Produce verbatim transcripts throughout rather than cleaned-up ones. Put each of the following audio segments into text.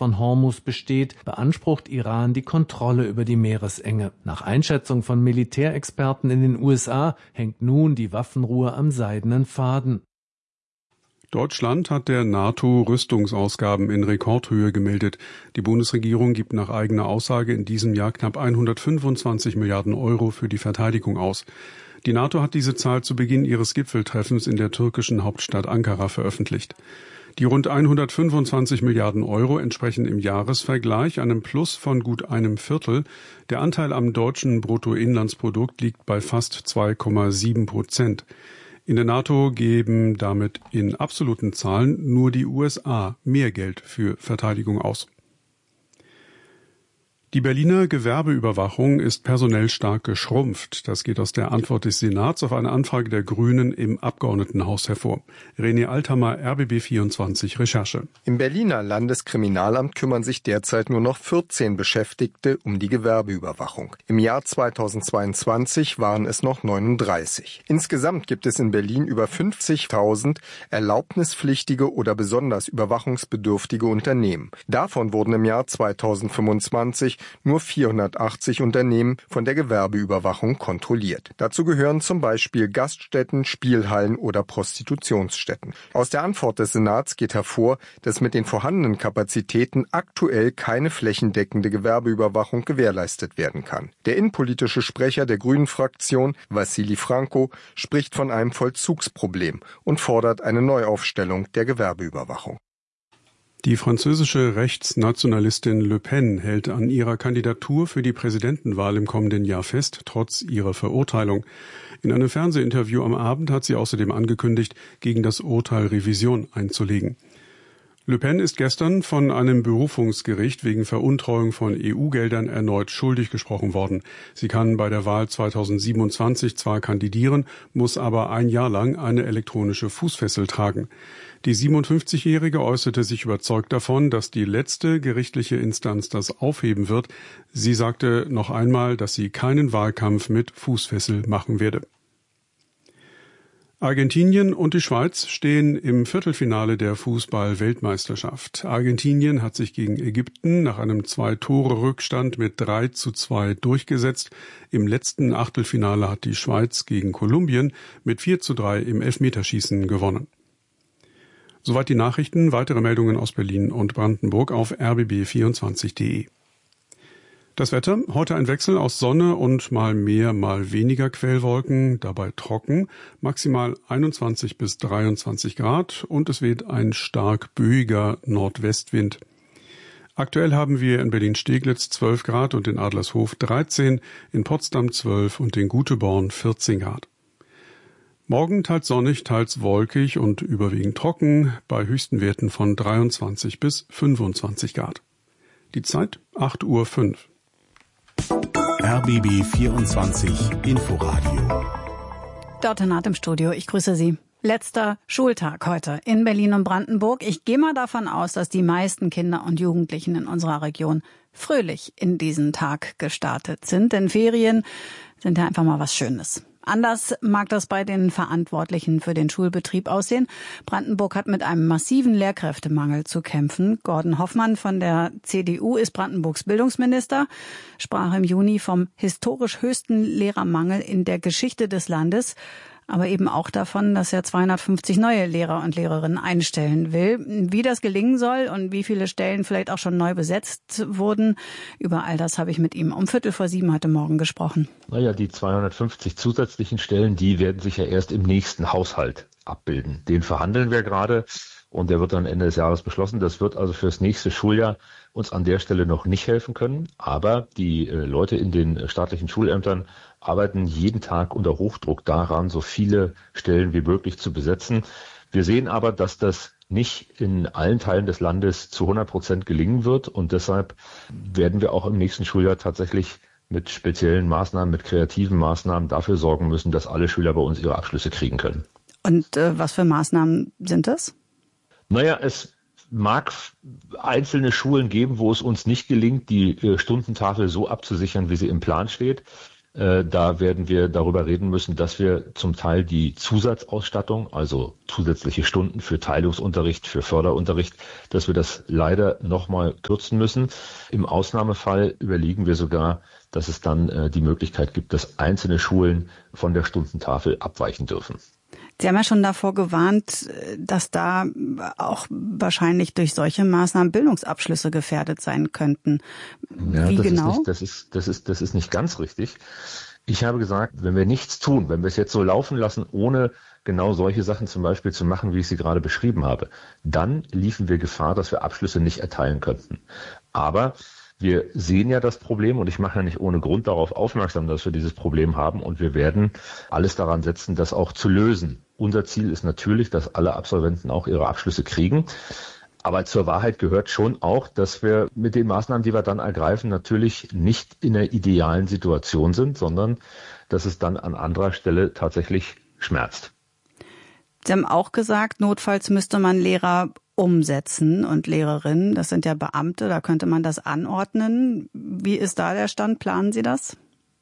von Hormuz besteht, beansprucht Iran die Kontrolle über die Meeresenge. Nach Einschätzung von Militärexperten in den U S A hängt nun die Waffenruhe am seidenen Faden. Deutschland hat der NATO Rüstungsausgaben in Rekordhöhe gemeldet. Die Bundesregierung gibt nach eigener Aussage in diesem Jahr knapp hundertfünfundzwanzig Milliarden Euro für die Verteidigung aus. Die NATO hat diese Zahl zu Beginn ihres Gipfeltreffens in der türkischen Hauptstadt Ankara veröffentlicht. Die rund hundertfünfundzwanzig Milliarden Euro entsprechen im Jahresvergleich einem Plus von gut einem Viertel. Der Anteil am deutschen Bruttoinlandsprodukt liegt bei fast zwei Komma sieben Prozent. In der NATO geben damit in absoluten Zahlen nur die U S A mehr Geld für Verteidigung aus. Die Berliner Gewerbeüberwachung ist personell stark geschrumpft. Das geht aus der Antwort des Senats auf eine Anfrage der Grünen im Abgeordnetenhaus hervor. René Althammer, R B B vierundzwanzig Recherche. Im Berliner Landeskriminalamt kümmern sich derzeit nur noch vierzehn Beschäftigte um die Gewerbeüberwachung. Im Jahr zweitausendzweiundzwanzig waren es noch neununddreißig. Insgesamt gibt es in Berlin über fünfzigtausend erlaubnispflichtige oder besonders überwachungsbedürftige Unternehmen. Davon wurden im Jahr zweitausendfünfundzwanzig nur vierhundertachtzig Unternehmen von der Gewerbeüberwachung kontrolliert. Dazu gehören zum Beispiel Gaststätten, Spielhallen oder Prostitutionsstätten. Aus der Antwort des Senats geht hervor, dass mit den vorhandenen Kapazitäten aktuell keine flächendeckende Gewerbeüberwachung gewährleistet werden kann. Der innenpolitische Sprecher der Grünen-Fraktion, Wassili Franco, spricht von einem Vollzugsproblem und fordert eine Neuaufstellung der Gewerbeüberwachung. Die französische Rechtsnationalistin Le Pen hält an ihrer Kandidatur für die Präsidentenwahl im kommenden Jahr fest, trotz ihrer Verurteilung. In einem Fernsehinterview am Abend hat sie außerdem angekündigt, gegen das Urteil Revision einzulegen. Le Pen ist gestern von einem Berufungsgericht wegen Veruntreuung von E U-Geldern erneut schuldig gesprochen worden. Sie kann bei der Wahl zweitausendsiebenundzwanzig zwar kandidieren, muss aber ein Jahr lang eine elektronische Fußfessel tragen. Die siebenundfünfzigjährige äußerte sich überzeugt davon, dass die letzte gerichtliche Instanz das aufheben wird. Sie sagte noch einmal, dass sie keinen Wahlkampf mit Fußfessel machen werde. Argentinien und die Schweiz stehen im Viertelfinale der Fußball-Weltmeisterschaft. Argentinien hat sich gegen Ägypten nach einem Zwei-Tore-Rückstand mit drei zu zwei durchgesetzt. Im letzten Achtelfinale hat die Schweiz gegen Kolumbien mit vier zu drei im Elfmeterschießen gewonnen. Soweit die Nachrichten. Weitere Meldungen aus Berlin und Brandenburg auf r b b vierundzwanzig punkt de. Das Wetter, heute ein Wechsel aus Sonne und mal mehr, mal weniger Quellwolken, dabei trocken, maximal einundzwanzig bis dreiundzwanzig Grad und es weht ein stark böiger Nordwestwind. Aktuell haben wir in Berlin-Steglitz zwölf Grad und in Adlershof dreizehn, in Potsdam zwölf und in Güteborn vierzehn Grad. Morgen teils sonnig, teils wolkig und überwiegend trocken, bei höchsten Werten von dreiundzwanzig bis fünfundzwanzig Grad. Die Zeit acht Uhr fünf. R B B vierundzwanzig Inforadio. Dörte Naht im Studio, ich grüße Sie. Letzter Schultag heute in Berlin und Brandenburg. Ich gehe mal davon aus, dass die meisten Kinder und Jugendlichen in unserer Region fröhlich in diesen Tag gestartet sind. Denn Ferien sind ja einfach mal was Schönes. Anders mag das bei den Verantwortlichen für den Schulbetrieb aussehen. Brandenburg hat mit einem massiven Lehrkräftemangel zu kämpfen. Gordon Hoffmann von der C D U ist Brandenburgs Bildungsminister, sprach im Juni vom historisch höchsten Lehrermangel in der Geschichte des Landes, aber eben auch davon, dass er zweihundertfünfzig neue Lehrer und Lehrerinnen einstellen will. Wie das gelingen soll und wie viele Stellen vielleicht auch schon neu besetzt wurden, über all das habe ich mit ihm um Viertel vor sieben heute Morgen gesprochen. Naja, die zweihundertfünfzig zusätzlichen Stellen, die werden sich ja erst im nächsten Haushalt abbilden. Den verhandeln wir gerade und der wird dann Ende des Jahres beschlossen. Das wird also für das nächste Schuljahr uns an der Stelle noch nicht helfen können. Aber die äh, Leute in den staatlichen Schulämtern arbeiten jeden Tag unter Hochdruck daran, so viele Stellen wie möglich zu besetzen. Wir sehen aber, dass das nicht in allen Teilen des Landes zu hundert Prozent gelingen wird. Und deshalb werden wir auch im nächsten Schuljahr tatsächlich mit speziellen Maßnahmen, mit kreativen Maßnahmen dafür sorgen müssen, dass alle Schüler bei uns ihre Abschlüsse kriegen können. Und äh, was für Maßnahmen sind das? Naja, es mag einzelne Schulen geben, wo es uns nicht gelingt, die äh, Stundentafel so abzusichern, wie sie im Plan steht. Da werden wir darüber reden müssen, dass wir zum Teil die Zusatzausstattung, also zusätzliche Stunden für Teilungsunterricht, für Förderunterricht, dass wir das leider nochmal kürzen müssen. Im Ausnahmefall überlegen wir sogar, dass es dann die Möglichkeit gibt, dass einzelne Schulen von der Stundentafel abweichen dürfen. Sie haben ja schon davor gewarnt, dass da auch wahrscheinlich durch solche Maßnahmen Bildungsabschlüsse gefährdet sein könnten. Ja, Wie das genau? Ist nicht, das ist, das ist, das ist nicht ganz richtig. Ich habe gesagt, wenn wir nichts tun, wenn wir es jetzt so laufen lassen, ohne genau solche Sachen zum Beispiel zu machen, wie ich sie gerade beschrieben habe, dann liefen wir Gefahr, dass wir Abschlüsse nicht erteilen könnten. Aber wir sehen ja das Problem und ich mache ja nicht ohne Grund darauf aufmerksam, dass wir dieses Problem haben und wir werden alles daran setzen, das auch zu lösen. Unser Ziel ist natürlich, dass alle Absolventen auch ihre Abschlüsse kriegen. Aber zur Wahrheit gehört schon auch, dass wir mit den Maßnahmen, die wir dann ergreifen, natürlich nicht in einer idealen Situation sind, sondern dass es dann an anderer Stelle tatsächlich schmerzt. Sie haben auch gesagt, notfalls müsste man Lehrer umsetzen und Lehrerinnen. Das sind ja Beamte, da könnte man das anordnen. Wie ist da der Stand? Planen Sie das?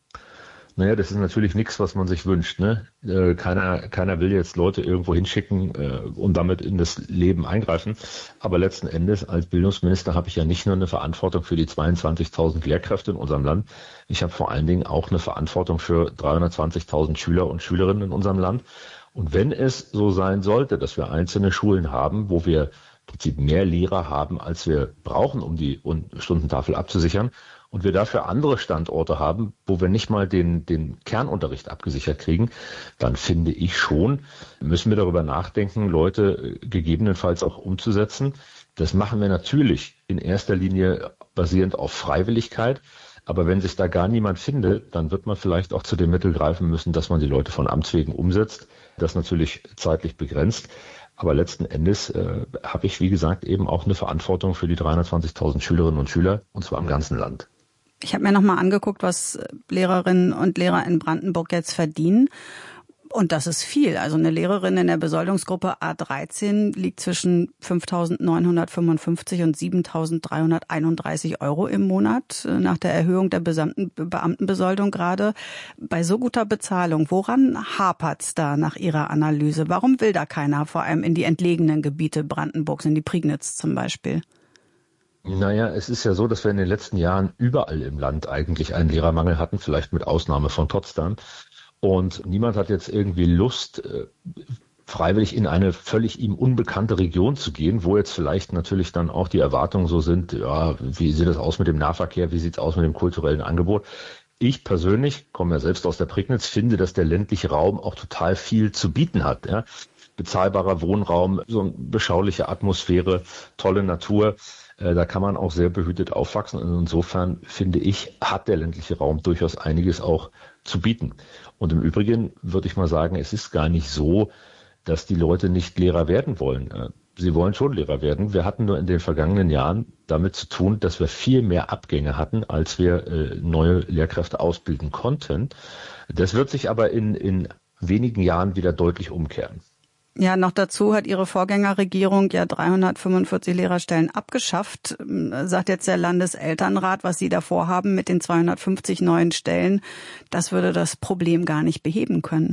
Naja, das ist natürlich nichts, was man sich wünscht. Ne? Äh, keiner, keiner will jetzt Leute irgendwo hinschicken äh, und damit in das Leben eingreifen. Aber letzten Endes als Bildungsminister habe ich ja nicht nur eine Verantwortung für die zweiundzwanzigtausend Lehrkräfte in unserem Land. Ich habe vor allen Dingen auch eine Verantwortung für dreihundertzwanzigtausend Schüler und Schülerinnen in unserem Land. Und wenn es so sein sollte, dass wir einzelne Schulen haben, wo wir im Prinzip mehr Lehrer haben, als wir brauchen, um die Stundentafel abzusichern, und wir dafür andere Standorte haben, wo wir nicht mal den, den Kernunterricht abgesichert kriegen, dann finde ich schon, müssen wir darüber nachdenken, Leute gegebenenfalls auch umzusetzen. Das machen wir natürlich in erster Linie basierend auf Freiwilligkeit. Aber wenn sich da gar niemand findet, dann wird man vielleicht auch zu dem Mittel greifen müssen, dass man die Leute von Amts wegen umsetzt. Das natürlich zeitlich begrenzt. Aber letzten Endes äh, habe ich, wie gesagt, eben auch eine Verantwortung für die dreihundertzwanzigtausend Schülerinnen und Schüler, und zwar im ganzen Land. Ich habe mir noch mal angeguckt, was Lehrerinnen und Lehrer in Brandenburg jetzt verdienen. Und das ist viel. Also eine Lehrerin in der Besoldungsgruppe A dreizehn liegt zwischen fünftausendneunhundertfünfundfünfzig und siebentausenddreihunderteinunddreißig Euro im Monat nach der Erhöhung der Besamten, Beamtenbesoldung gerade. Bei so guter Bezahlung, woran hapert's da nach Ihrer Analyse? Warum will da keiner, vor allem in die entlegenen Gebiete Brandenburgs, in die Prignitz zum Beispiel? Naja, es ist ja so, dass wir in den letzten Jahren überall im Land eigentlich einen Lehrermangel hatten, vielleicht mit Ausnahme von Potsdam. Und niemand hat jetzt irgendwie Lust, freiwillig in eine völlig ihm unbekannte Region zu gehen, wo jetzt vielleicht natürlich dann auch die Erwartungen so sind, ja, wie sieht es aus mit dem Nahverkehr, wie sieht es aus mit dem kulturellen Angebot? Ich persönlich, komme ja selbst aus der Prignitz, finde, dass der ländliche Raum auch total viel zu bieten hat. Ja? Bezahlbarer Wohnraum, so eine beschauliche Atmosphäre, tolle Natur. Da kann man auch sehr behütet aufwachsen. Und insofern, finde ich, hat der ländliche Raum durchaus einiges auch zu bieten. Und im Übrigen würde ich mal sagen, es ist gar nicht so, dass die Leute nicht Lehrer werden wollen. Sie wollen schon Lehrer werden. Wir hatten nur in den vergangenen Jahren damit zu tun, dass wir viel mehr Abgänge hatten, als wir äh, neue Lehrkräfte ausbilden konnten. Das wird sich aber in, in wenigen Jahren wieder deutlich umkehren. Ja, noch dazu hat Ihre Vorgängerregierung ja dreihundertfünfundvierzig Lehrerstellen abgeschafft. Sagt jetzt der Landeselternrat, was Sie da vorhaben mit den zweihundertfünfzig neuen Stellen, das würde das Problem gar nicht beheben können.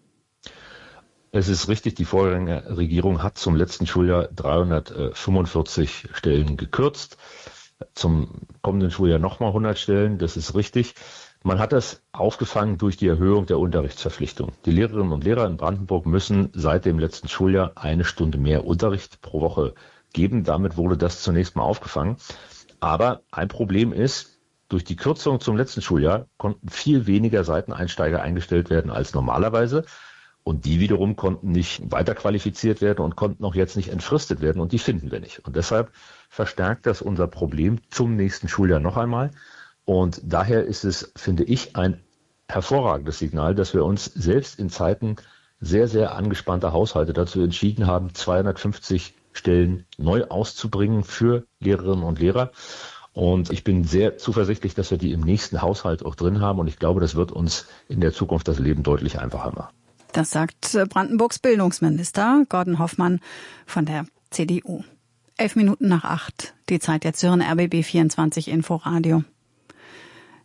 Es ist richtig, die Vorgängerregierung hat zum letzten Schuljahr dreihundertfünfundvierzig Stellen gekürzt. Zum kommenden Schuljahr nochmal hundert Stellen, das ist richtig. Man hat das aufgefangen durch die Erhöhung der Unterrichtsverpflichtung. Die Lehrerinnen und Lehrer in Brandenburg müssen seit dem letzten Schuljahr eine Stunde mehr Unterricht pro Woche geben. Damit wurde das zunächst mal aufgefangen. Aber ein Problem ist, durch die Kürzung zum letzten Schuljahr konnten viel weniger Seiteneinsteiger eingestellt werden als normalerweise. Und die wiederum konnten nicht weiterqualifiziert werden und konnten auch jetzt nicht entfristet werden. Und die finden wir nicht. Und deshalb verstärkt das unser Problem zum nächsten Schuljahr noch einmal. Und daher ist es, finde ich, ein hervorragendes Signal, dass wir uns selbst in Zeiten sehr, sehr angespannter Haushalte dazu entschieden haben, zweihundertfünfzig Stellen neu auszubringen für Lehrerinnen und Lehrer. Und ich bin sehr zuversichtlich, dass wir die im nächsten Haushalt auch drin haben. Und ich glaube, das wird uns in der Zukunft das Leben deutlich einfacher machen. Das sagt Brandenburgs Bildungsminister Gordon Hoffmann von der C D U. Elf Minuten nach acht. Die Zeit jetzt hören R B B vierundzwanzig Inforadio.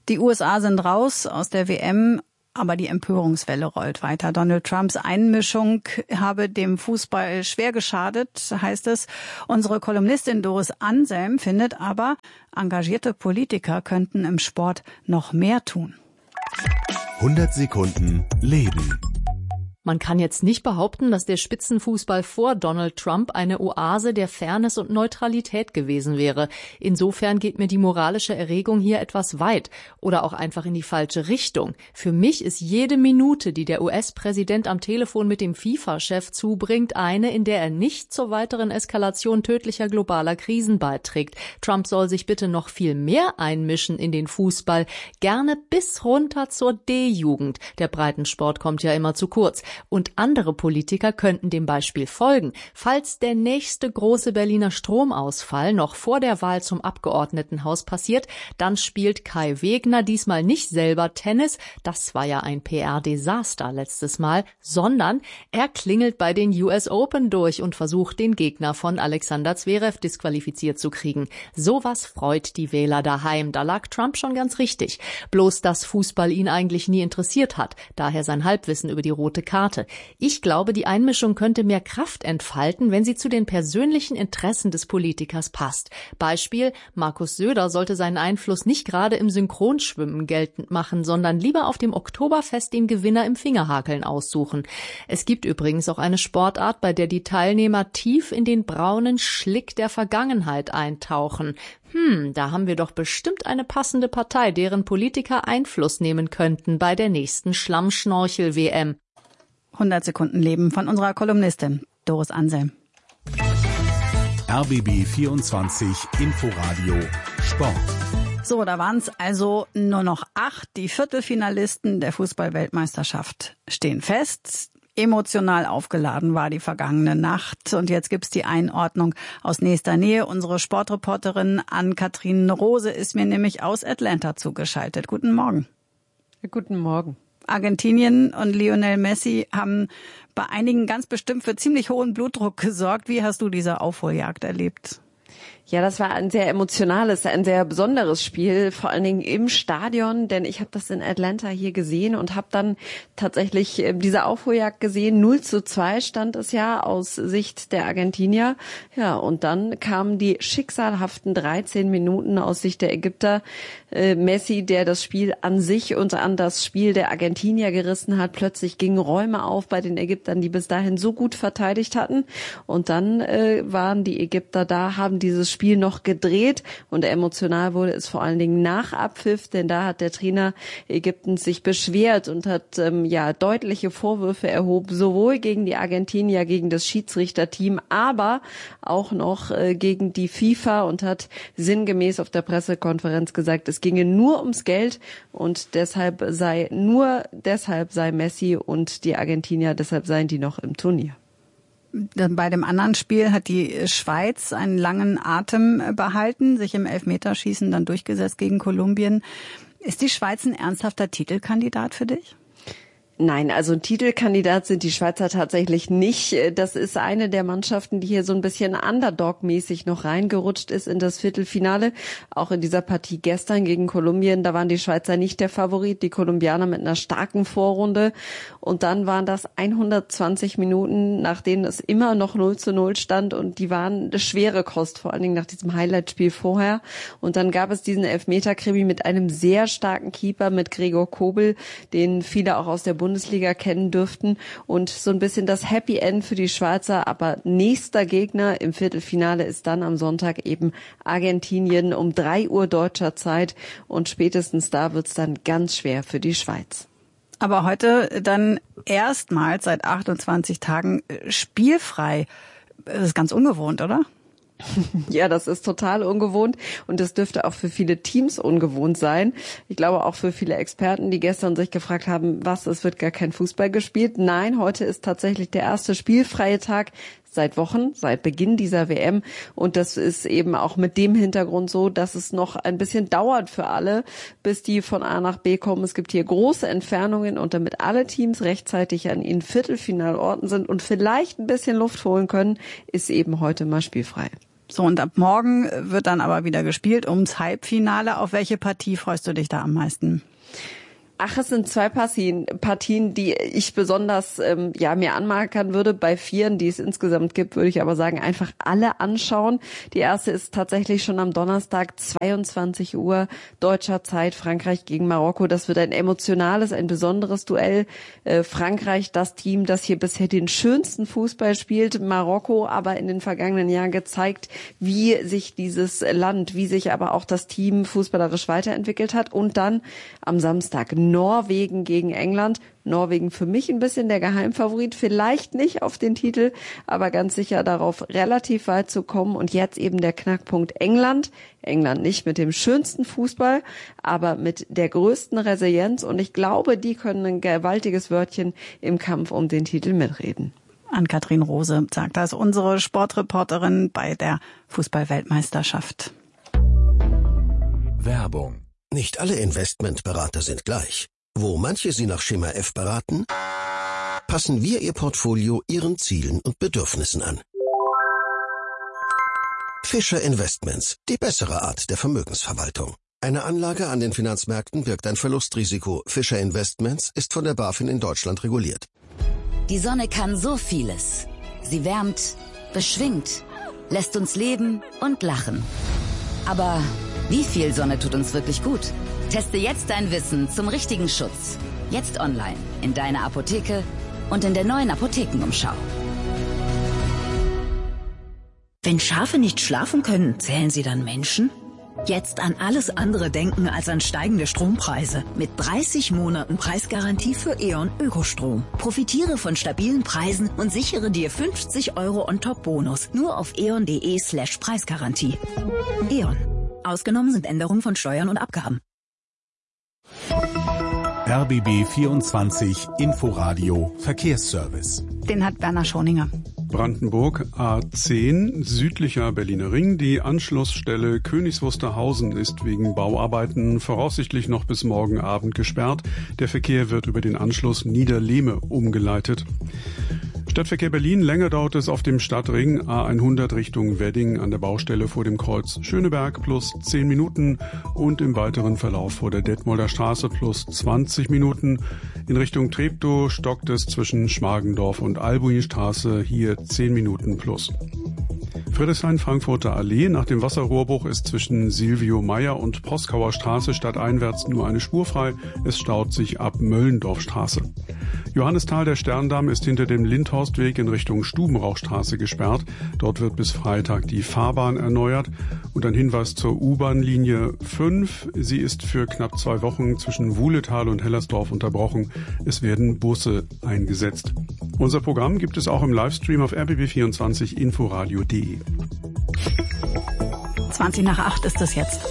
Die U S A sind raus aus der W M. Aber die Empörungswelle rollt weiter. Donald Trumps Einmischung habe dem Fußball schwer geschadet, heißt es. Unsere Kolumnistin Doris Anselm findet aber, engagierte Politiker könnten im Sport noch mehr tun. hundert Sekunden Leben. Man kann jetzt nicht behaupten, dass der Spitzenfußball vor Donald Trump eine Oase der Fairness und Neutralität gewesen wäre. Insofern geht mir die moralische Erregung hier etwas weit oder auch einfach in die falsche Richtung. Für mich ist jede Minute, die der U S-Präsident am Telefon mit dem FIFA-Chef zubringt, eine, in der er nicht zur weiteren Eskalation tödlicher globaler Krisen beiträgt. Trump soll sich bitte noch viel mehr einmischen in den Fußball, gerne bis runter zur D-Jugend. Der Breitensport kommt ja immer zu kurz. Und andere Politiker könnten dem Beispiel folgen. Falls der nächste große Berliner Stromausfall noch vor der Wahl zum Abgeordnetenhaus passiert, dann spielt Kai Wegner diesmal nicht selber Tennis, das war ja ein P R-Desaster letztes Mal, sondern er klingelt bei den U S Open durch und versucht, den Gegner von Alexander Zverev disqualifiziert zu kriegen. Sowas freut die Wähler daheim, da lag Trump schon ganz richtig. Bloß, dass Fußball ihn eigentlich nie interessiert hat, daher sein Halbwissen über die rote Karte. Ich glaube, die Einmischung könnte mehr Kraft entfalten, wenn sie zu den persönlichen Interessen des Politikers passt. Beispiel: Markus Söder sollte seinen Einfluss nicht gerade im Synchronschwimmen geltend machen, sondern lieber auf dem Oktoberfest den Gewinner im Fingerhakeln aussuchen. Es gibt übrigens auch eine Sportart, bei der die Teilnehmer tief in den braunen Schlick der Vergangenheit eintauchen. Hm, da haben wir doch bestimmt eine passende Partei, deren Politiker Einfluss nehmen könnten bei der nächsten Schlammschnorchel-W M. hundert Sekunden Leben von unserer Kolumnistin Doris Anselm. R B B vierundzwanzig Inforadio Sport. So, da waren es also nur noch acht. Die Viertelfinalisten der Fußball-Weltmeisterschaft stehen fest. Emotional aufgeladen war die vergangene Nacht. Und jetzt gibt's die Einordnung aus nächster Nähe. Unsere Sportreporterin Ann-Kathrin Rose ist mir nämlich aus Atlanta zugeschaltet. Guten Morgen. Guten Morgen. Argentinien und Lionel Messi haben bei einigen ganz bestimmt für ziemlich hohen Blutdruck gesorgt. Wie hast du diese Aufholjagd erlebt? Ja, das war ein sehr emotionales, ein sehr besonderes Spiel, vor allen Dingen im Stadion, denn ich habe das in Atlanta hier gesehen und habe dann tatsächlich diese Aufholjagd gesehen. null zu zwei stand es ja aus Sicht der Argentinier. Ja, und dann kamen die schicksalhaften dreizehn Minuten aus Sicht der Ägypter. Äh, Messi, der das Spiel an sich und an das Spiel der Argentinier gerissen hat. Plötzlich gingen Räume auf bei den Ägyptern, die bis dahin so gut verteidigt hatten. Und dann äh, waren die Ägypter da, haben dieses Spiel noch gedreht, und emotional wurde es vor allen Dingen nach Abpfiff, denn da hat der Trainer Ägyptens sich beschwert und hat ähm, ja deutliche Vorwürfe erhoben, sowohl gegen die Argentinier, gegen das Schiedsrichterteam, aber auch noch äh, gegen die FIFA, und hat sinngemäß auf der Pressekonferenz gesagt, es ginge nur ums Geld, und deshalb sei nur deshalb sei Messi und die Argentinier, deshalb seien die noch im Turnier. Bei dem anderen Spiel hat die Schweiz einen langen Atem behalten, sich im Elfmeterschießen dann durchgesetzt gegen Kolumbien. Ist die Schweiz ein ernsthafter Titelkandidat für dich? Nein, also ein Titelkandidat sind die Schweizer tatsächlich nicht. Das ist eine der Mannschaften, die hier so ein bisschen Underdog-mäßig noch reingerutscht ist in das Viertelfinale. Auch in dieser Partie gestern gegen Kolumbien, da waren die Schweizer nicht der Favorit, die Kolumbianer mit einer starken Vorrunde. Und dann waren das hundertzwanzig Minuten, nach denen es immer noch null zu null stand, und die waren eine schwere Kost, vor allen Dingen nach diesem Highlight-Spiel vorher. Und dann gab es diesen Elfmeter-Krimi mit einem sehr starken Keeper, mit Gregor Kobel, den viele auch aus der Bundesliga kennen dürften, und so ein bisschen das Happy End für die Schweizer. Aber nächster Gegner im Viertelfinale ist dann am Sonntag eben Argentinien um drei Uhr deutscher Zeit, und spätestens da wird's dann ganz schwer für die Schweiz. Aber heute dann erstmals seit achtundzwanzig Tagen spielfrei. Das ist ganz ungewohnt, oder? Ja, das ist total ungewohnt, und das dürfte auch für viele Teams ungewohnt sein. Ich glaube auch für viele Experten, die gestern sich gefragt haben, was, es wird gar kein Fußball gespielt. Nein, heute ist tatsächlich der erste spielfreie Tag seit Wochen, seit Beginn dieser W M. Und das ist eben auch mit dem Hintergrund so, dass es noch ein bisschen dauert für alle, bis die von A nach B kommen. Es gibt hier große Entfernungen, und damit alle Teams rechtzeitig an ihren Viertelfinalorten sind und vielleicht ein bisschen Luft holen können, ist eben heute mal spielfrei. So, und ab morgen wird dann aber wieder gespielt ums Halbfinale. Auf welche Partie freust du dich da am meisten? Ach, es sind zwei Partien, Partien, die ich besonders ähm, ja mir anmarkern würde. Bei vieren, die es insgesamt gibt, würde ich aber sagen, einfach alle anschauen. Die erste ist tatsächlich schon am Donnerstag, zweiundzwanzig Uhr deutscher Zeit, Frankreich gegen Marokko. Das wird ein emotionales, ein besonderes Duell. Äh, Frankreich, das Team, das hier bisher den schönsten Fußball spielt. Marokko aber in den vergangenen Jahren gezeigt, wie sich dieses Land, wie sich aber auch das Team fußballerisch weiterentwickelt hat. Und dann am Samstag Norwegen gegen England. Norwegen für mich ein bisschen der Geheimfavorit, vielleicht nicht auf den Titel, aber ganz sicher darauf, relativ weit zu kommen. Und jetzt eben der Knackpunkt England. England nicht mit dem schönsten Fußball, aber mit der größten Resilienz. Und ich glaube, die können ein gewaltiges Wörtchen im Kampf um den Titel mitreden. Ann-Kathrin Rose sagt das, unsere Sportreporterin bei der Fußball-Weltmeisterschaft. Werbung. Nicht alle Investmentberater sind gleich. Wo manche Sie nach Schema F beraten, passen wir Ihr Portfolio Ihren Zielen und Bedürfnissen an. Fischer Investments, die bessere Art der Vermögensverwaltung. Eine Anlage an den Finanzmärkten birgt ein Verlustrisiko. Fischer Investments ist von der BaFin in Deutschland reguliert. Die Sonne kann so vieles. Sie wärmt, beschwingt, lässt uns leben und lachen. Aber wie viel Sonne tut uns wirklich gut? Teste jetzt dein Wissen zum richtigen Schutz. Jetzt online, in deiner Apotheke und in der neuen Apothekenumschau. Wenn Schafe nicht schlafen können, zählen sie dann Menschen? Jetzt an alles andere denken als an steigende Strompreise. Mit dreißig Monaten Preisgarantie für E.ON Ökostrom. Profitiere von stabilen Preisen und sichere dir fünfzig Euro On-Top-Bonus. Nur auf eon.de slash Preisgarantie. E.ON. Ausgenommen sind Änderungen von Steuern und Abgaben. R B B vierundzwanzig Inforadio Verkehrsservice. Den hat Werner Schoninger. Brandenburg A zehn, südlicher Berliner Ring. Die Anschlussstelle Königs Wusterhausen ist wegen Bauarbeiten voraussichtlich noch bis morgen Abend gesperrt. Der Verkehr wird über den Anschluss Niederlehme umgeleitet. Stadtverkehr Berlin, länger dauert es auf dem Stadtring A hundert Richtung Wedding an der Baustelle vor dem Kreuz Schöneberg plus zehn Minuten und im weiteren Verlauf vor der Detmolder Straße plus zwanzig Minuten. In Richtung Treptow stockt es zwischen Schmargendorf und Albuinstraße, hier zehn Minuten plus. Friedrichshain-Frankfurter Allee. Nach dem Wasserrohrbruch ist zwischen Silvio Meyer und Poskauer Straße stadteinwärts nur eine Spur frei. Es staut sich ab Möllendorfstraße. Johannisthal, der Sterndamm, ist hinter dem Lindhorstweg in Richtung Stubenrauchstraße gesperrt. Dort wird bis Freitag die Fahrbahn erneuert. Und ein Hinweis zur U-Bahn-Linie fünf. Sie ist für knapp zwei Wochen zwischen Wuhletal und Hellersdorf unterbrochen. Es werden Busse eingesetzt. Unser Programm gibt es auch im Livestream auf r b b vierundzwanzig inforadio punkt de. zwanzig nach acht ist es jetzt.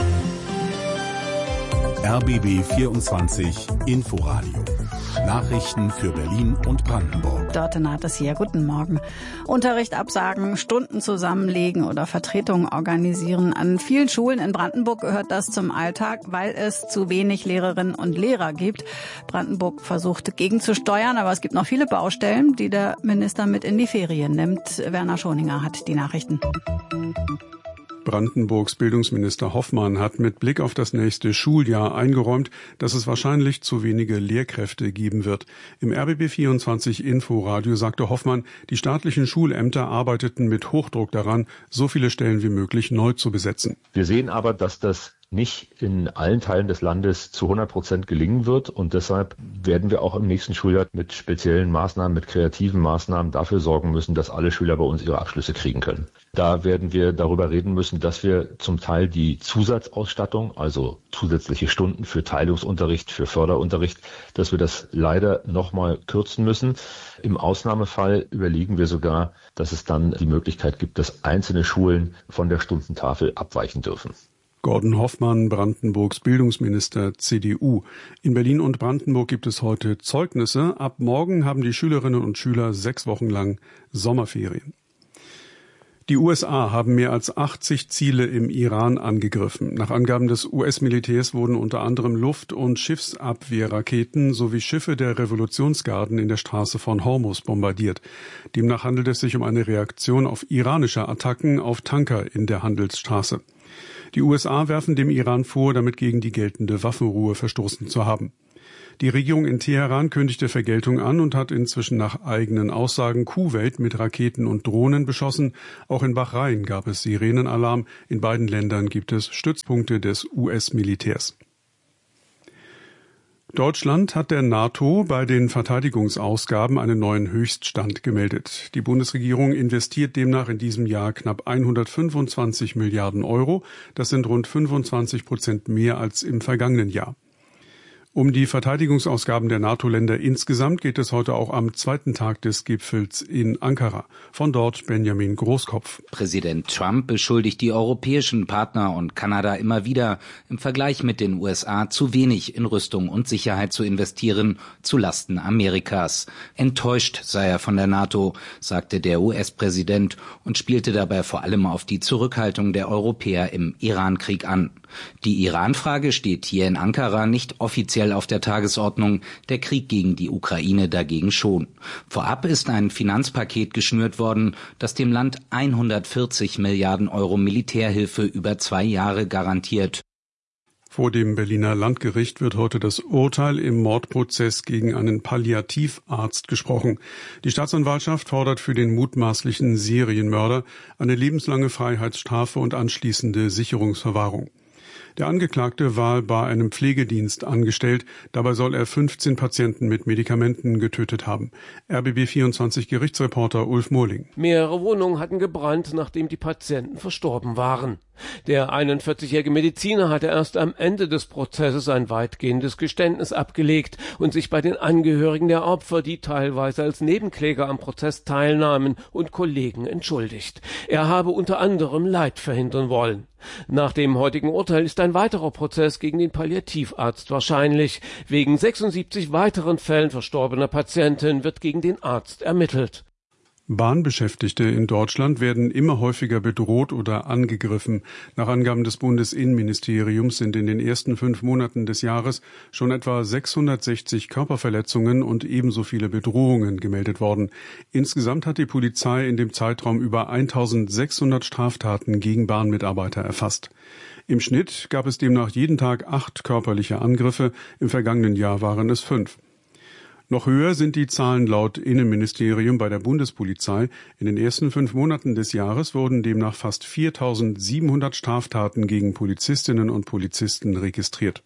R B B vierundzwanzig Inforadio. Nachrichten für Berlin und Brandenburg. Dort naht es hier. Guten Morgen. Unterricht absagen, Stunden zusammenlegen oder Vertretungen organisieren. An vielen Schulen in Brandenburg gehört das zum Alltag, weil es zu wenig Lehrerinnen und Lehrer gibt. Brandenburg versucht gegenzusteuern, aber es gibt noch viele Baustellen, die der Minister mit in die Ferien nimmt. Werner Schoninger hat die Nachrichten. Brandenburgs Bildungsminister Hoffmann hat mit Blick auf das nächste Schuljahr eingeräumt, dass es wahrscheinlich zu wenige Lehrkräfte geben wird. Im R B B vierundzwanzig Inforadio sagte Hoffmann, die staatlichen Schulämter arbeiteten mit Hochdruck daran, so viele Stellen wie möglich neu zu besetzen. Wir sehen aber, dass das nicht in allen Teilen des Landes zu hundert Prozent gelingen wird. Und deshalb werden wir auch im nächsten Schuljahr mit speziellen Maßnahmen, mit kreativen Maßnahmen dafür sorgen müssen, dass alle Schüler bei uns ihre Abschlüsse kriegen können. Da werden wir darüber reden müssen, dass wir zum Teil die Zusatzausstattung, also zusätzliche Stunden für Teilungsunterricht, für Förderunterricht, dass wir das leider nochmal kürzen müssen. Im Ausnahmefall überlegen wir sogar, dass es dann die Möglichkeit gibt, dass einzelne Schulen von der Stundentafel abweichen dürfen. Gordon Hoffmann, Brandenburgs Bildungsminister C D U. In Berlin und Brandenburg gibt es heute Zeugnisse. Ab morgen haben die Schülerinnen und Schüler sechs Wochen lang Sommerferien. Die U S A haben mehr als achtzig Ziele im Iran angegriffen. Nach Angaben des U S-Militärs wurden unter anderem Luft- und Schiffsabwehrraketen sowie Schiffe der Revolutionsgarden in der Straße von Hormuz bombardiert. Demnach handelt es sich um eine Reaktion auf iranische Attacken auf Tanker in der Handelsstraße. Die U S A werfen dem Iran vor, damit gegen die geltende Waffenruhe verstoßen zu haben. Die Regierung in Teheran kündigte Vergeltung an und hat inzwischen nach eigenen Aussagen Kuwait mit Raketen und Drohnen beschossen. Auch in Bahrain gab es Sirenenalarm. In beiden Ländern gibt es Stützpunkte des U S-Militärs. Deutschland hat der NATO bei den Verteidigungsausgaben einen neuen Höchststand gemeldet. Die Bundesregierung investiert demnach in diesem Jahr knapp hundertfünfundzwanzig Milliarden Euro. Das sind rund fünfundzwanzig Prozent mehr als im vergangenen Jahr. Um die Verteidigungsausgaben der NATO-Länder insgesamt geht es heute auch am zweiten Tag des Gipfels in Ankara. Von dort Benjamin Großkopf. Präsident Trump beschuldigt die europäischen Partner und Kanada immer wieder, im Vergleich mit den U S A zu wenig in Rüstung und Sicherheit zu investieren, zu Lasten Amerikas. Enttäuscht sei er von der NATO, sagte der U S-Präsident und spielte dabei vor allem auf die Zurückhaltung der Europäer im Iran-Krieg an. Die Iran-Frage steht hier in Ankara nicht offiziell auf der Tagesordnung, der Krieg gegen die Ukraine dagegen schon. Vorab ist ein Finanzpaket geschnürt worden, das dem Land hundertvierzig Milliarden Euro Militärhilfe über zwei Jahre garantiert. Vor dem Berliner Landgericht wird heute das Urteil im Mordprozess gegen einen Palliativarzt gesprochen. Die Staatsanwaltschaft fordert für den mutmaßlichen Serienmörder eine lebenslange Freiheitsstrafe und anschließende Sicherungsverwahrung. Der Angeklagte war bei einem Pflegedienst angestellt. Dabei soll er fünfzehn Patienten mit Medikamenten getötet haben. R B B vierundzwanzig Gerichtsreporter Ulf Mohling. Mehrere Wohnungen hatten gebrannt, nachdem die Patienten verstorben waren. Der einundvierzigjährige Mediziner hatte erst am Ende des Prozesses ein weitgehendes Geständnis abgelegt und sich bei den Angehörigen der Opfer, die teilweise als Nebenkläger am Prozess teilnahmen, und Kollegen entschuldigt. Er habe unter anderem Leid verhindern wollen. Nach dem heutigen Urteil ist ein weiterer Prozess gegen den Palliativarzt wahrscheinlich. Wegen sechsundsiebzig weiteren Fällen verstorbener Patienten wird gegen den Arzt ermittelt. Bahnbeschäftigte in Deutschland werden immer häufiger bedroht oder angegriffen. Nach Angaben des Bundesinnenministeriums sind in den ersten fünf Monaten des Jahres schon etwa sechshundertsechzig Körperverletzungen und ebenso viele Bedrohungen gemeldet worden. Insgesamt hat die Polizei in dem Zeitraum über eintausendsechshundert Straftaten gegen Bahnmitarbeiter erfasst. Im Schnitt gab es demnach jeden Tag acht körperliche Angriffe. Im vergangenen Jahr waren es fünf. Noch höher sind die Zahlen laut Innenministerium bei der Bundespolizei. In den ersten fünf Monaten des Jahres wurden demnach fast viertausendsiebenhundert Straftaten gegen Polizistinnen und Polizisten registriert.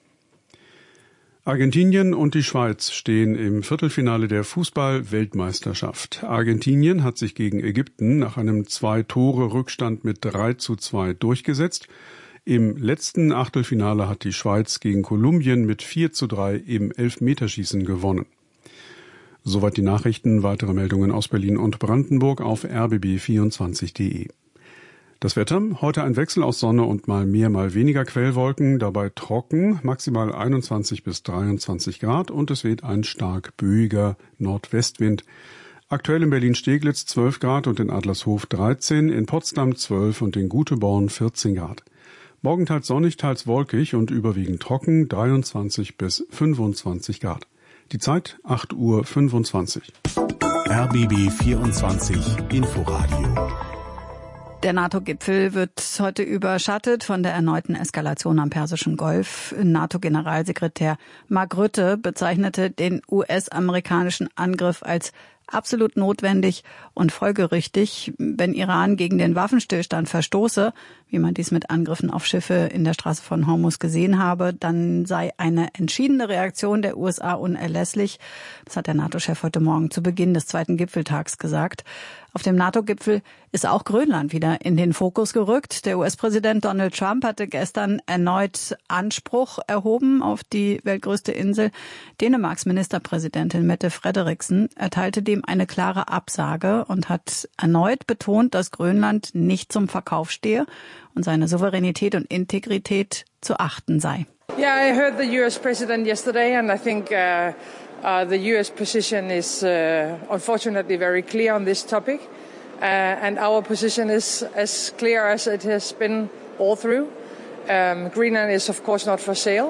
Argentinien und die Schweiz stehen im Viertelfinale der Fußball-Weltmeisterschaft. Argentinien hat sich gegen Ägypten nach einem Zwei-Tore-Rückstand mit drei zu zwei durchgesetzt. Im letzten Achtelfinale hat die Schweiz gegen Kolumbien mit vier zu drei im Elfmeterschießen gewonnen. Soweit die Nachrichten. Weitere Meldungen aus Berlin und Brandenburg auf r b b vierundzwanzig punkt de. Das Wetter, heute ein Wechsel aus Sonne und mal mehr, mal weniger Quellwolken, dabei trocken, maximal einundzwanzig bis dreiundzwanzig Grad und es weht ein stark böiger Nordwestwind. Aktuell in Berlin-Steglitz zwölf Grad und in Adlershof dreizehn, in Potsdam zwölf und in Guteborn vierzehn Grad. Morgen teils sonnig, teils wolkig und überwiegend trocken, dreiundzwanzig bis fünfundzwanzig Grad. Die Zeit acht Uhr fünfundzwanzig. R B B vierundzwanzig Inforadio. Der NATO-Gipfel wird heute überschattet von der erneuten Eskalation am Persischen Golf. NATO-Generalsekretär Mark Rutte bezeichnete den U S-amerikanischen Angriff als absolut notwendig und folgerichtig, wenn Iran gegen den Waffenstillstand verstoße, wie man dies mit Angriffen auf Schiffe in der Straße von Hormuz gesehen habe, dann sei eine entschiedene Reaktion der U S A unerlässlich. Das hat der NATO-Chef heute Morgen zu Beginn des zweiten Gipfeltags gesagt. Auf dem NATO-Gipfel ist auch Grönland wieder in den Fokus gerückt. Der U S-Präsident Donald Trump hatte gestern erneut Anspruch erhoben auf die weltgrößte Insel. Dänemarks Ministerpräsidentin Mette Frederiksen erteilte dem eine klare Absage und hat erneut betont, dass Grönland nicht zum Verkauf stehe und seine Souveränität und Integrität zu achten sei. Yeah, I heard the U S President yesterday and I think uh Uh, the U S position is uh, unfortunately very clear on this topic. Uh, and our position is as clear as it has been all through. Um, Greenland is of course not for sale.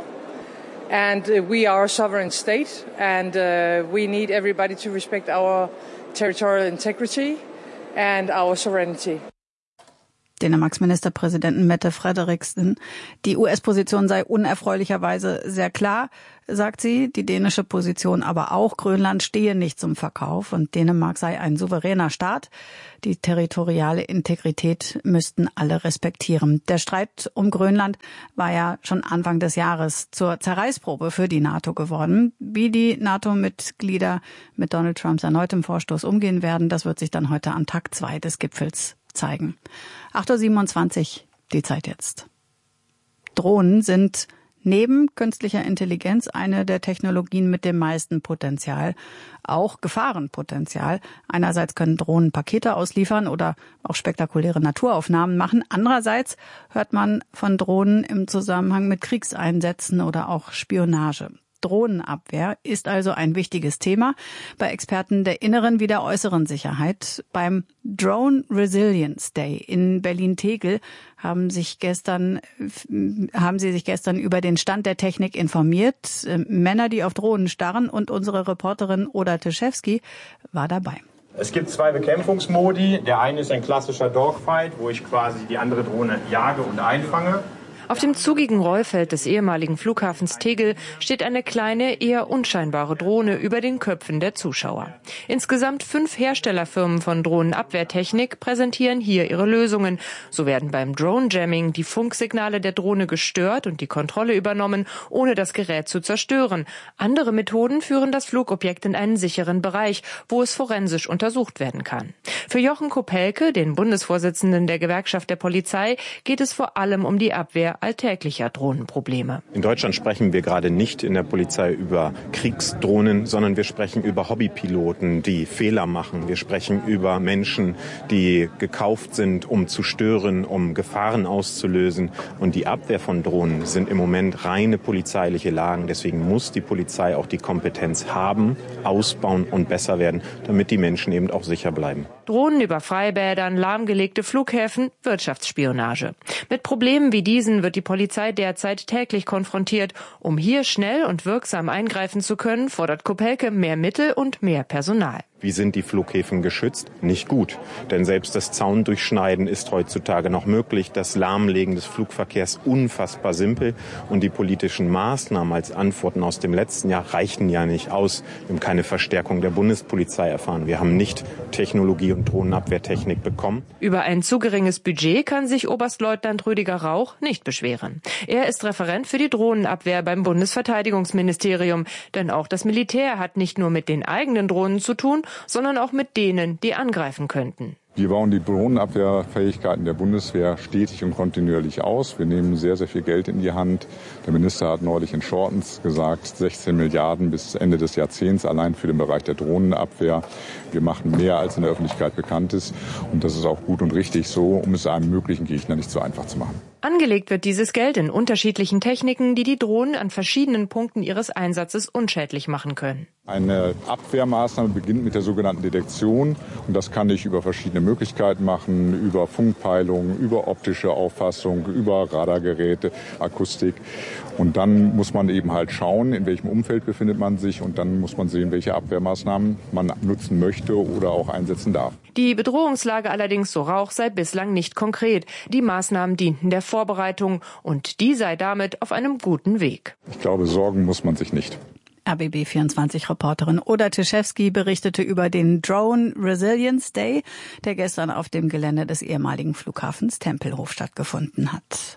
And uh, we are a sovereign state, and uh, we need everybody to respect our territorial integrity and our sovereignty. Dänemarks Ministerpräsidenten Mette Frederiksen. Die U S-Position sei unerfreulicherweise sehr klar, sagt sie. Die dänische Position aber auch. Grönland stehe nicht zum Verkauf und Dänemark sei ein souveräner Staat. Die territoriale Integrität müssten alle respektieren. Der Streit um Grönland war ja schon Anfang des Jahres zur Zerreißprobe für die NATO geworden. Wie die NATO-Mitglieder mit Donald Trumps erneutem Vorstoß umgehen werden, das wird sich dann heute am Tag zwei des Gipfels zeigen. acht Uhr siebenundzwanzig, die Zeit jetzt. Drohnen sind neben künstlicher Intelligenz eine der Technologien mit dem meisten Potenzial, auch Gefahrenpotenzial. Einerseits können Drohnen Pakete ausliefern oder auch spektakuläre Naturaufnahmen machen. Andererseits hört man von Drohnen im Zusammenhang mit Kriegseinsätzen oder auch Spionage. Drohnenabwehr ist also ein wichtiges Thema bei Experten der inneren wie der äußeren Sicherheit. Beim Drone Resilience Day in Berlin-Tegel haben sich gestern, haben sie sich gestern über den Stand der Technik informiert. Männer, die auf Drohnen starren, und unsere Reporterin Oda Teschewski war dabei. Es gibt zwei Bekämpfungsmodi. Der eine ist ein klassischer Dogfight, wo ich quasi die andere Drohne jage und einfange. Auf dem zugigen Rollfeld des ehemaligen Flughafens Tegel steht eine kleine, eher unscheinbare Drohne über den Köpfen der Zuschauer. Insgesamt fünf Herstellerfirmen von Drohnenabwehrtechnik präsentieren hier ihre Lösungen. So werden beim Drone-Jamming die Funksignale der Drohne gestört und die Kontrolle übernommen, ohne das Gerät zu zerstören. Andere Methoden führen das Flugobjekt in einen sicheren Bereich, wo es forensisch untersucht werden kann. Für Jochen Kopelke, den Bundesvorsitzenden der Gewerkschaft der Polizei, geht es vor allem um die Abwehr alltäglicher Drohnenprobleme. In Deutschland sprechen wir gerade nicht in der Polizei über Kriegsdrohnen, sondern wir sprechen über Hobbypiloten, die Fehler machen. Wir sprechen über Menschen, die gekauft sind, um zu stören, um Gefahren auszulösen. Und die Abwehr von Drohnen sind im Moment reine polizeiliche Lagen. Deswegen muss die Polizei auch die Kompetenz haben, ausbauen und besser werden, damit die Menschen eben auch sicher bleiben. Drohnen über Freibädern, lahmgelegte Flughäfen, Wirtschaftsspionage. Mit Problemen wie diesen wird die Polizei derzeit täglich konfrontiert. Um hier schnell und wirksam eingreifen zu können, fordert Kopelke mehr Mittel und mehr Personal. Wie sind die Flughäfen geschützt? Nicht gut. Denn selbst das Zaundurchschneiden ist heutzutage noch möglich. Das Lahmlegen des Flugverkehrs unfassbar simpel. Und die politischen Maßnahmen als Antworten aus dem letzten Jahr reichten ja nicht aus. Wir haben keine Verstärkung der Bundespolizei erfahren. Wir haben nicht Technologie und Drohnenabwehrtechnik bekommen. Über ein zu geringes Budget kann sich Oberstleutnant Rüdiger Rauch nicht beschweren. Er ist Referent für die Drohnenabwehr beim Bundesverteidigungsministerium. Denn auch das Militär hat nicht nur mit den eigenen Drohnen zu tun, sondern auch mit denen, die angreifen könnten. Wir bauen die Drohnenabwehrfähigkeiten der Bundeswehr stetig und kontinuierlich aus. Wir nehmen sehr, sehr viel Geld in die Hand. Der Minister hat neulich in Shortens gesagt, sechzehn Milliarden bis Ende des Jahrzehnts allein für den Bereich der Drohnenabwehr. Wir machen mehr, als in der Öffentlichkeit bekannt ist. Und das ist auch gut und richtig so, um es einem möglichen Gegner nicht so einfach zu machen. Angelegt wird dieses Geld in unterschiedlichen Techniken, die die Drohnen an verschiedenen Punkten ihres Einsatzes unschädlich machen können. Eine Abwehrmaßnahme beginnt mit der sogenannten Detektion. Und das kann ich über verschiedene Möglichkeiten machen, über Funkpeilung, über optische Auffassung, über Radargeräte, Akustik. Und dann muss man eben halt schauen, in welchem Umfeld befindet man sich. Und dann muss man sehen, welche Abwehrmaßnahmen man nutzen möchte oder auch einsetzen darf. Die Bedrohungslage allerdings, so Rauch, sei bislang nicht konkret. Die Maßnahmen dienten der Vorbereitung und die sei damit auf einem guten Weg. Ich glaube, sorgen muss man sich nicht. R B B vierundzwanzig-Reporterin Oda Teschewski berichtete über den Drone Resilience Day, der gestern auf dem Gelände des ehemaligen Flughafens Tempelhof stattgefunden hat.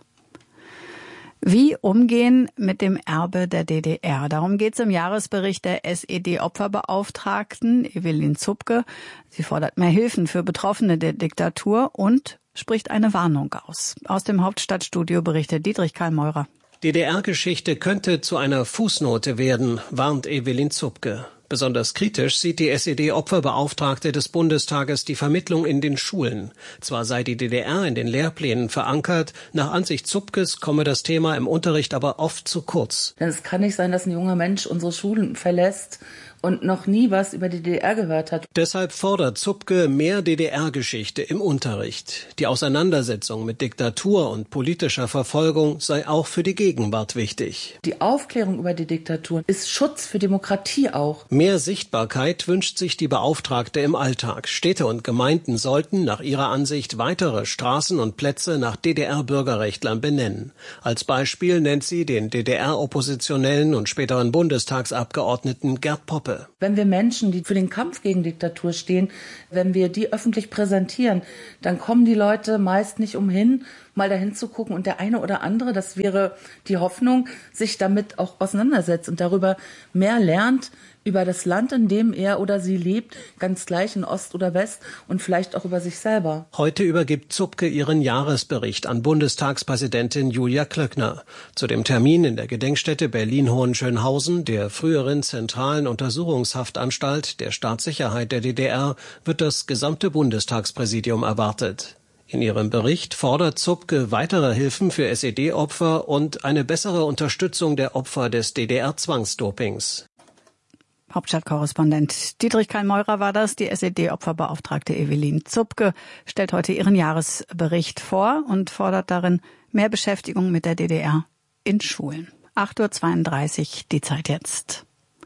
Wie umgehen mit dem Erbe der D D R? Darum geht es im Jahresbericht der S E D-Opferbeauftragten Evelyn Zupke. Sie fordert mehr Hilfen für Betroffene der Diktatur und spricht eine Warnung aus. Aus dem Hauptstadtstudio berichtet Dietrich Karl Meurer. D D R-Geschichte könnte zu einer Fußnote werden, warnt Evelyn Zupke. Besonders kritisch sieht die S E D-Opferbeauftragte des Bundestages die Vermittlung in den Schulen. Zwar sei die D D R in den Lehrplänen verankert, nach Ansicht Zupkes komme das Thema im Unterricht aber oft zu kurz. Denn es kann nicht sein, dass ein junger Mensch unsere Schulen verlässt und noch nie was über die D D R gehört hat. Deshalb fordert Zupke mehr D D R-Geschichte im Unterricht. Die Auseinandersetzung mit Diktatur und politischer Verfolgung sei auch für die Gegenwart wichtig. Die Aufklärung über die Diktatur ist Schutz für Demokratie auch. Mehr Sichtbarkeit wünscht sich die Beauftragte im Alltag. Städte und Gemeinden sollten nach ihrer Ansicht weitere Straßen und Plätze nach D D R-Bürgerrechtlern benennen. Als Beispiel nennt sie den D D R-Oppositionellen und späteren Bundestagsabgeordneten Gerd Poppe. Wenn wir Menschen, die für den Kampf gegen Diktatur stehen, wenn wir die öffentlich präsentieren, dann kommen die Leute meist nicht umhin, mal dahin zu gucken. Und der eine oder andere, das wäre die Hoffnung, sich damit auch auseinandersetzt und darüber mehr lernt, über das Land, in dem er oder sie lebt, ganz gleich in Ost oder West und vielleicht auch über sich selber. Heute übergibt Zupke ihren Jahresbericht an Bundestagspräsidentin Julia Klöckner. Zu dem Termin in der Gedenkstätte Berlin-Hohenschönhausen, der früheren zentralen Untersuchungshaftanstalt der Staatssicherheit der D D R, wird das gesamte Bundestagspräsidium erwartet. In ihrem Bericht fordert Zupke weitere Hilfen für S E D-Opfer und eine bessere Unterstützung der Opfer des D D R-Zwangsdopings. Hauptstadtkorrespondent Dietrich Karl-Meurer war das. Die S E D-Opferbeauftragte Evelyn Zupke stellt heute ihren Jahresbericht vor und fordert darin mehr Beschäftigung mit der D D R in Schulen. acht Uhr zweiunddreißig, die Zeit jetzt.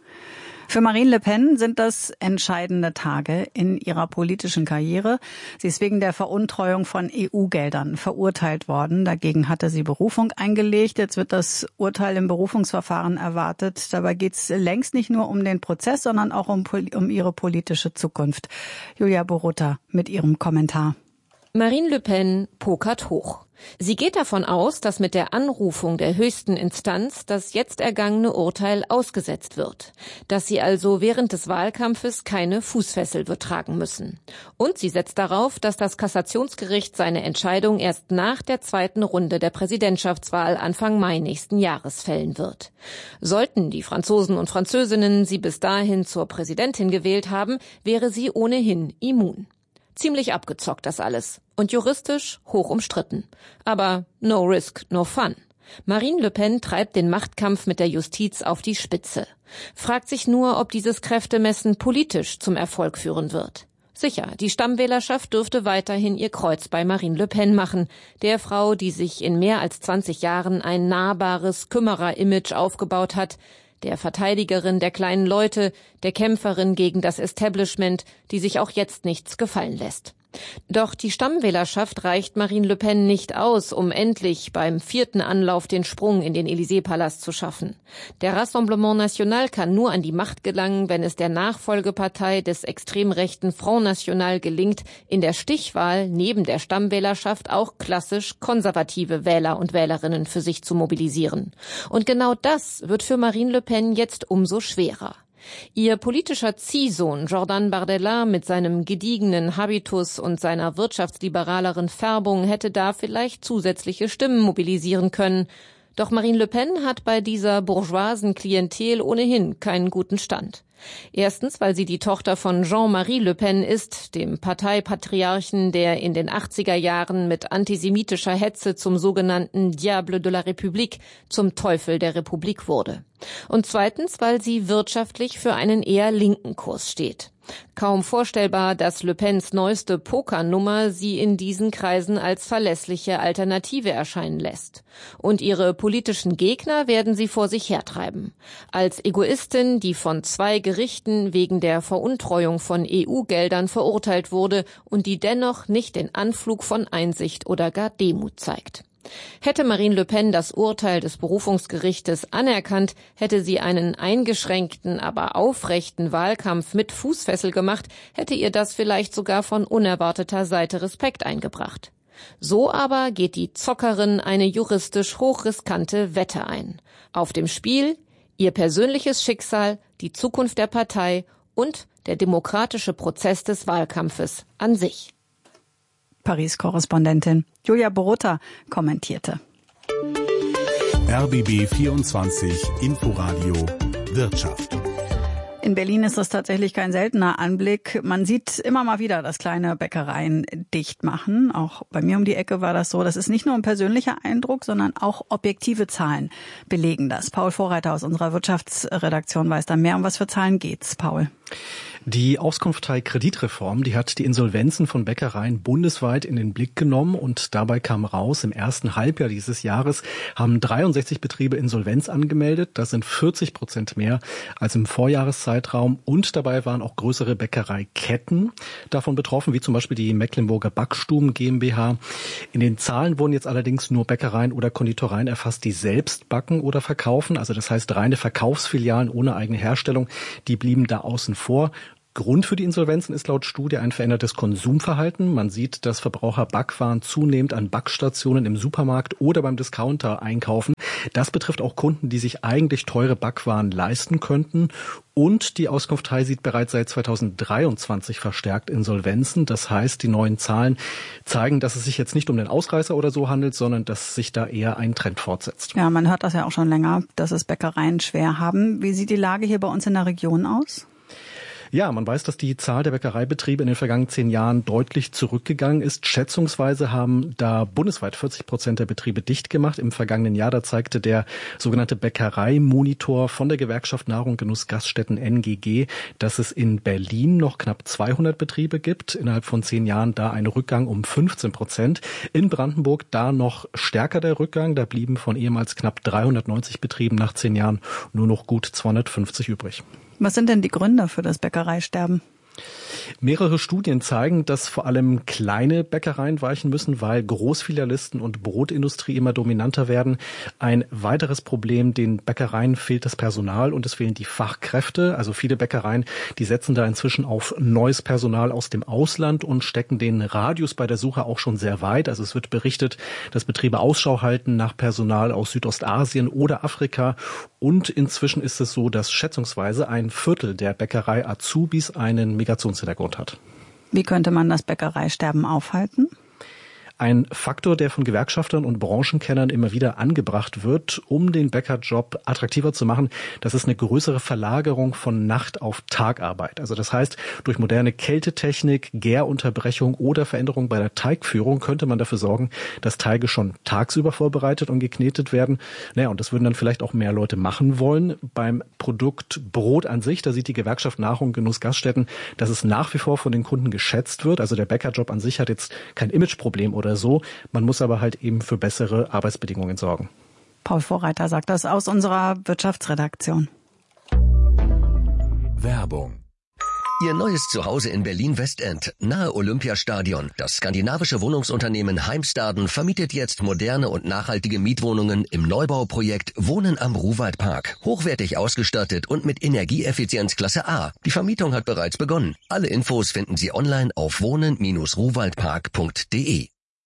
Für Marine Le Pen sind das entscheidende Tage in ihrer politischen Karriere. Sie ist wegen der Veruntreuung von E U-Geldern verurteilt worden. Dagegen hatte sie Berufung eingelegt. Jetzt wird das Urteil im Berufungsverfahren erwartet. Dabei geht es längst nicht nur um den Prozess, sondern auch um, um ihre politische Zukunft. Julia Borutta mit ihrem Kommentar. Marine Le Pen pokert hoch. Sie geht davon aus, dass mit der Anrufung der höchsten Instanz das jetzt ergangene Urteil ausgesetzt wird, dass sie also während des Wahlkampfes keine Fußfessel wird tragen müssen. Und sie setzt darauf, dass das Kassationsgericht seine Entscheidung erst nach der zweiten Runde der Präsidentschaftswahl Anfang Mai nächsten Jahres fällen wird. Sollten die Franzosen und Französinnen sie bis dahin zur Präsidentin gewählt haben, wäre sie ohnehin immun. Ziemlich abgezockt das alles und juristisch hoch umstritten. Aber no risk, no fun. Marine Le Pen treibt den Machtkampf mit der Justiz auf die Spitze. Fragt sich nur, ob dieses Kräftemessen politisch zum Erfolg führen wird. Sicher, die Stammwählerschaft dürfte weiterhin ihr Kreuz bei Marine Le Pen machen, der Frau, die sich in mehr als zwanzig Jahren ein nahbares Kümmerer-Image aufgebaut hat, der Verteidigerin der kleinen Leute, der Kämpferin gegen das Establishment, die sich auch jetzt nichts gefallen lässt. Doch die Stammwählerschaft reicht Marine Le Pen nicht aus, um endlich beim vierten Anlauf den Sprung in den Élysée-Palast zu schaffen. Der Rassemblement National kann nur an die Macht gelangen, wenn es der Nachfolgepartei des extrem rechten Front National gelingt, in der Stichwahl neben der Stammwählerschaft auch klassisch konservative Wähler und Wählerinnen für sich zu mobilisieren. Und genau das wird für Marine Le Pen jetzt umso schwerer. Ihr politischer Ziehsohn Jordan Bardella mit seinem gediegenen Habitus und seiner wirtschaftsliberaleren Färbung hätte da vielleicht zusätzliche Stimmen mobilisieren können. Doch Marine Le Pen hat bei dieser bourgeoisen Klientel ohnehin keinen guten Stand. Erstens, weil sie die Tochter von Jean-Marie Le Pen ist, dem Parteipatriarchen, der in den achtziger Jahren mit antisemitischer Hetze zum sogenannten Diable de la République, zum Teufel der Republik wurde. Und zweitens, weil sie wirtschaftlich für einen eher linken Kurs steht. Kaum vorstellbar, dass Le Pens neueste Pokernummer sie in diesen Kreisen als verlässliche Alternative erscheinen lässt. Und ihre politischen Gegner werden sie vor sich hertreiben. Als Egoistin, die von zwei Gerichten wegen der Veruntreuung von E U-Geldern verurteilt wurde und die dennoch nicht den Anflug von Einsicht oder gar Demut zeigt. Hätte Marine Le Pen das Urteil des Berufungsgerichtes anerkannt, hätte sie einen eingeschränkten, aber aufrechten Wahlkampf mit Fußfessel gemacht, hätte ihr das vielleicht sogar von unerwarteter Seite Respekt eingebracht. So aber geht die Zockerin eine juristisch hochriskante Wette ein. Auf dem Spiel ihr persönliches Schicksal, die Zukunft der Partei und der demokratische Prozess des Wahlkampfes an sich. Paris-Korrespondentin Julia Borutta kommentierte. R B B vierundzwanzig Inforadio Wirtschaft. In Berlin ist das tatsächlich kein seltener Anblick. Man sieht immer mal wieder, dass kleine Bäckereien dicht machen. Auch bei mir um die Ecke war das so. Das ist nicht nur ein persönlicher Eindruck, sondern auch objektive Zahlen belegen das. Paul Vorreiter aus unserer Wirtschaftsredaktion weiß da mehr. Um was für Zahlen geht's, Paul? Die Auskunftei-Kreditreform, die hat die Insolvenzen von Bäckereien bundesweit in den Blick genommen und dabei kam raus, im ersten Halbjahr dieses Jahres haben dreiundsechzig Betriebe Insolvenz angemeldet. Das sind vierzig Prozent mehr als im Vorjahreszeitraum und dabei waren auch größere Bäckereiketten davon betroffen, wie zum Beispiel die Mecklenburger Backstuben GmbH. In den Zahlen wurden jetzt allerdings nur Bäckereien oder Konditoreien erfasst, die selbst backen oder verkaufen. Also das heißt reine Verkaufsfilialen ohne eigene Herstellung, die blieben da außen vor. Grund für die Insolvenzen ist laut Studie ein verändertes Konsumverhalten. Man sieht, dass Verbraucher Backwaren zunehmend an Backstationen im Supermarkt oder beim Discounter einkaufen. Das betrifft auch Kunden, die sich eigentlich teure Backwaren leisten könnten. Und die Auskunftei sieht bereits seit zweitausenddreiundzwanzig verstärkt Insolvenzen. Das heißt, die neuen Zahlen zeigen, dass es sich jetzt nicht um den Ausreißer oder so handelt, sondern dass sich da eher ein Trend fortsetzt. Ja, man hört das ja auch schon länger, dass es Bäckereien schwer haben. Wie sieht die Lage hier bei uns in der Region aus? Ja, man weiß, dass die Zahl der Bäckereibetriebe in den vergangenen zehn Jahren deutlich zurückgegangen ist. Schätzungsweise haben da bundesweit vierzig Prozent der Betriebe dicht gemacht. Im vergangenen Jahr, da zeigte der sogenannte Bäckereimonitor von der Gewerkschaft Nahrung, Genuss, Gaststätten N G G, dass es in Berlin noch knapp zweihundert Betriebe gibt. Innerhalb von zehn Jahren da ein Rückgang um fünfzehn Prozent. In Brandenburg da noch stärker der Rückgang. Da blieben von ehemals knapp dreihundertneunzig Betrieben nach zehn Jahren nur noch gut zweihundertfünfzig übrig. Was sind denn die Gründe für das Bäckereisterben? Mehrere Studien zeigen, dass vor allem kleine Bäckereien weichen müssen, weil Großfilialisten und Brotindustrie immer dominanter werden. Ein weiteres Problem, den Bäckereien fehlt das Personal und es fehlen die Fachkräfte. Also viele Bäckereien, die setzen da inzwischen auf neues Personal aus dem Ausland und stecken den Radius bei der Suche auch schon sehr weit. Also es wird berichtet, dass Betriebe Ausschau halten nach Personal aus Südostasien oder Afrika. Und inzwischen ist es so, dass schätzungsweise ein Viertel der Bäckerei-Azubis einen Migrationshintergrund hat. Wie könnte man das Bäckereisterben aufhalten? Ein Faktor, der von Gewerkschaftern und Branchenkennern immer wieder angebracht wird, um den Bäckerjob attraktiver zu machen, das ist eine größere Verlagerung von Nacht- auf Tagarbeit. Also das heißt, durch moderne Kältetechnik, Gärunterbrechung oder Veränderung bei der Teigführung könnte man dafür sorgen, dass Teige schon tagsüber vorbereitet und geknetet werden. Naja, und das würden dann vielleicht auch mehr Leute machen wollen. Beim Produkt Brot an sich, da sieht die Gewerkschaft Nahrung, Genuss, Gaststätten, dass es nach wie vor von den Kunden geschätzt wird. Also der Bäckerjob an sich hat jetzt kein Imageproblem oder so. Man muss aber halt eben für bessere Arbeitsbedingungen sorgen. Paul Vorreiter sagt das aus unserer Wirtschaftsredaktion. Werbung. Ihr neues Zuhause in Berlin-Westend, nahe Olympiastadion. Das skandinavische Wohnungsunternehmen Heimstaden vermietet jetzt moderne und nachhaltige Mietwohnungen im Neubauprojekt Wohnen am Ruhwaldpark. Hochwertig ausgestattet und mit Energieeffizienz Klasse A. Die Vermietung hat bereits begonnen. Alle Infos finden Sie online auf wohnen Bindestrich ruhwaldpark punkt de.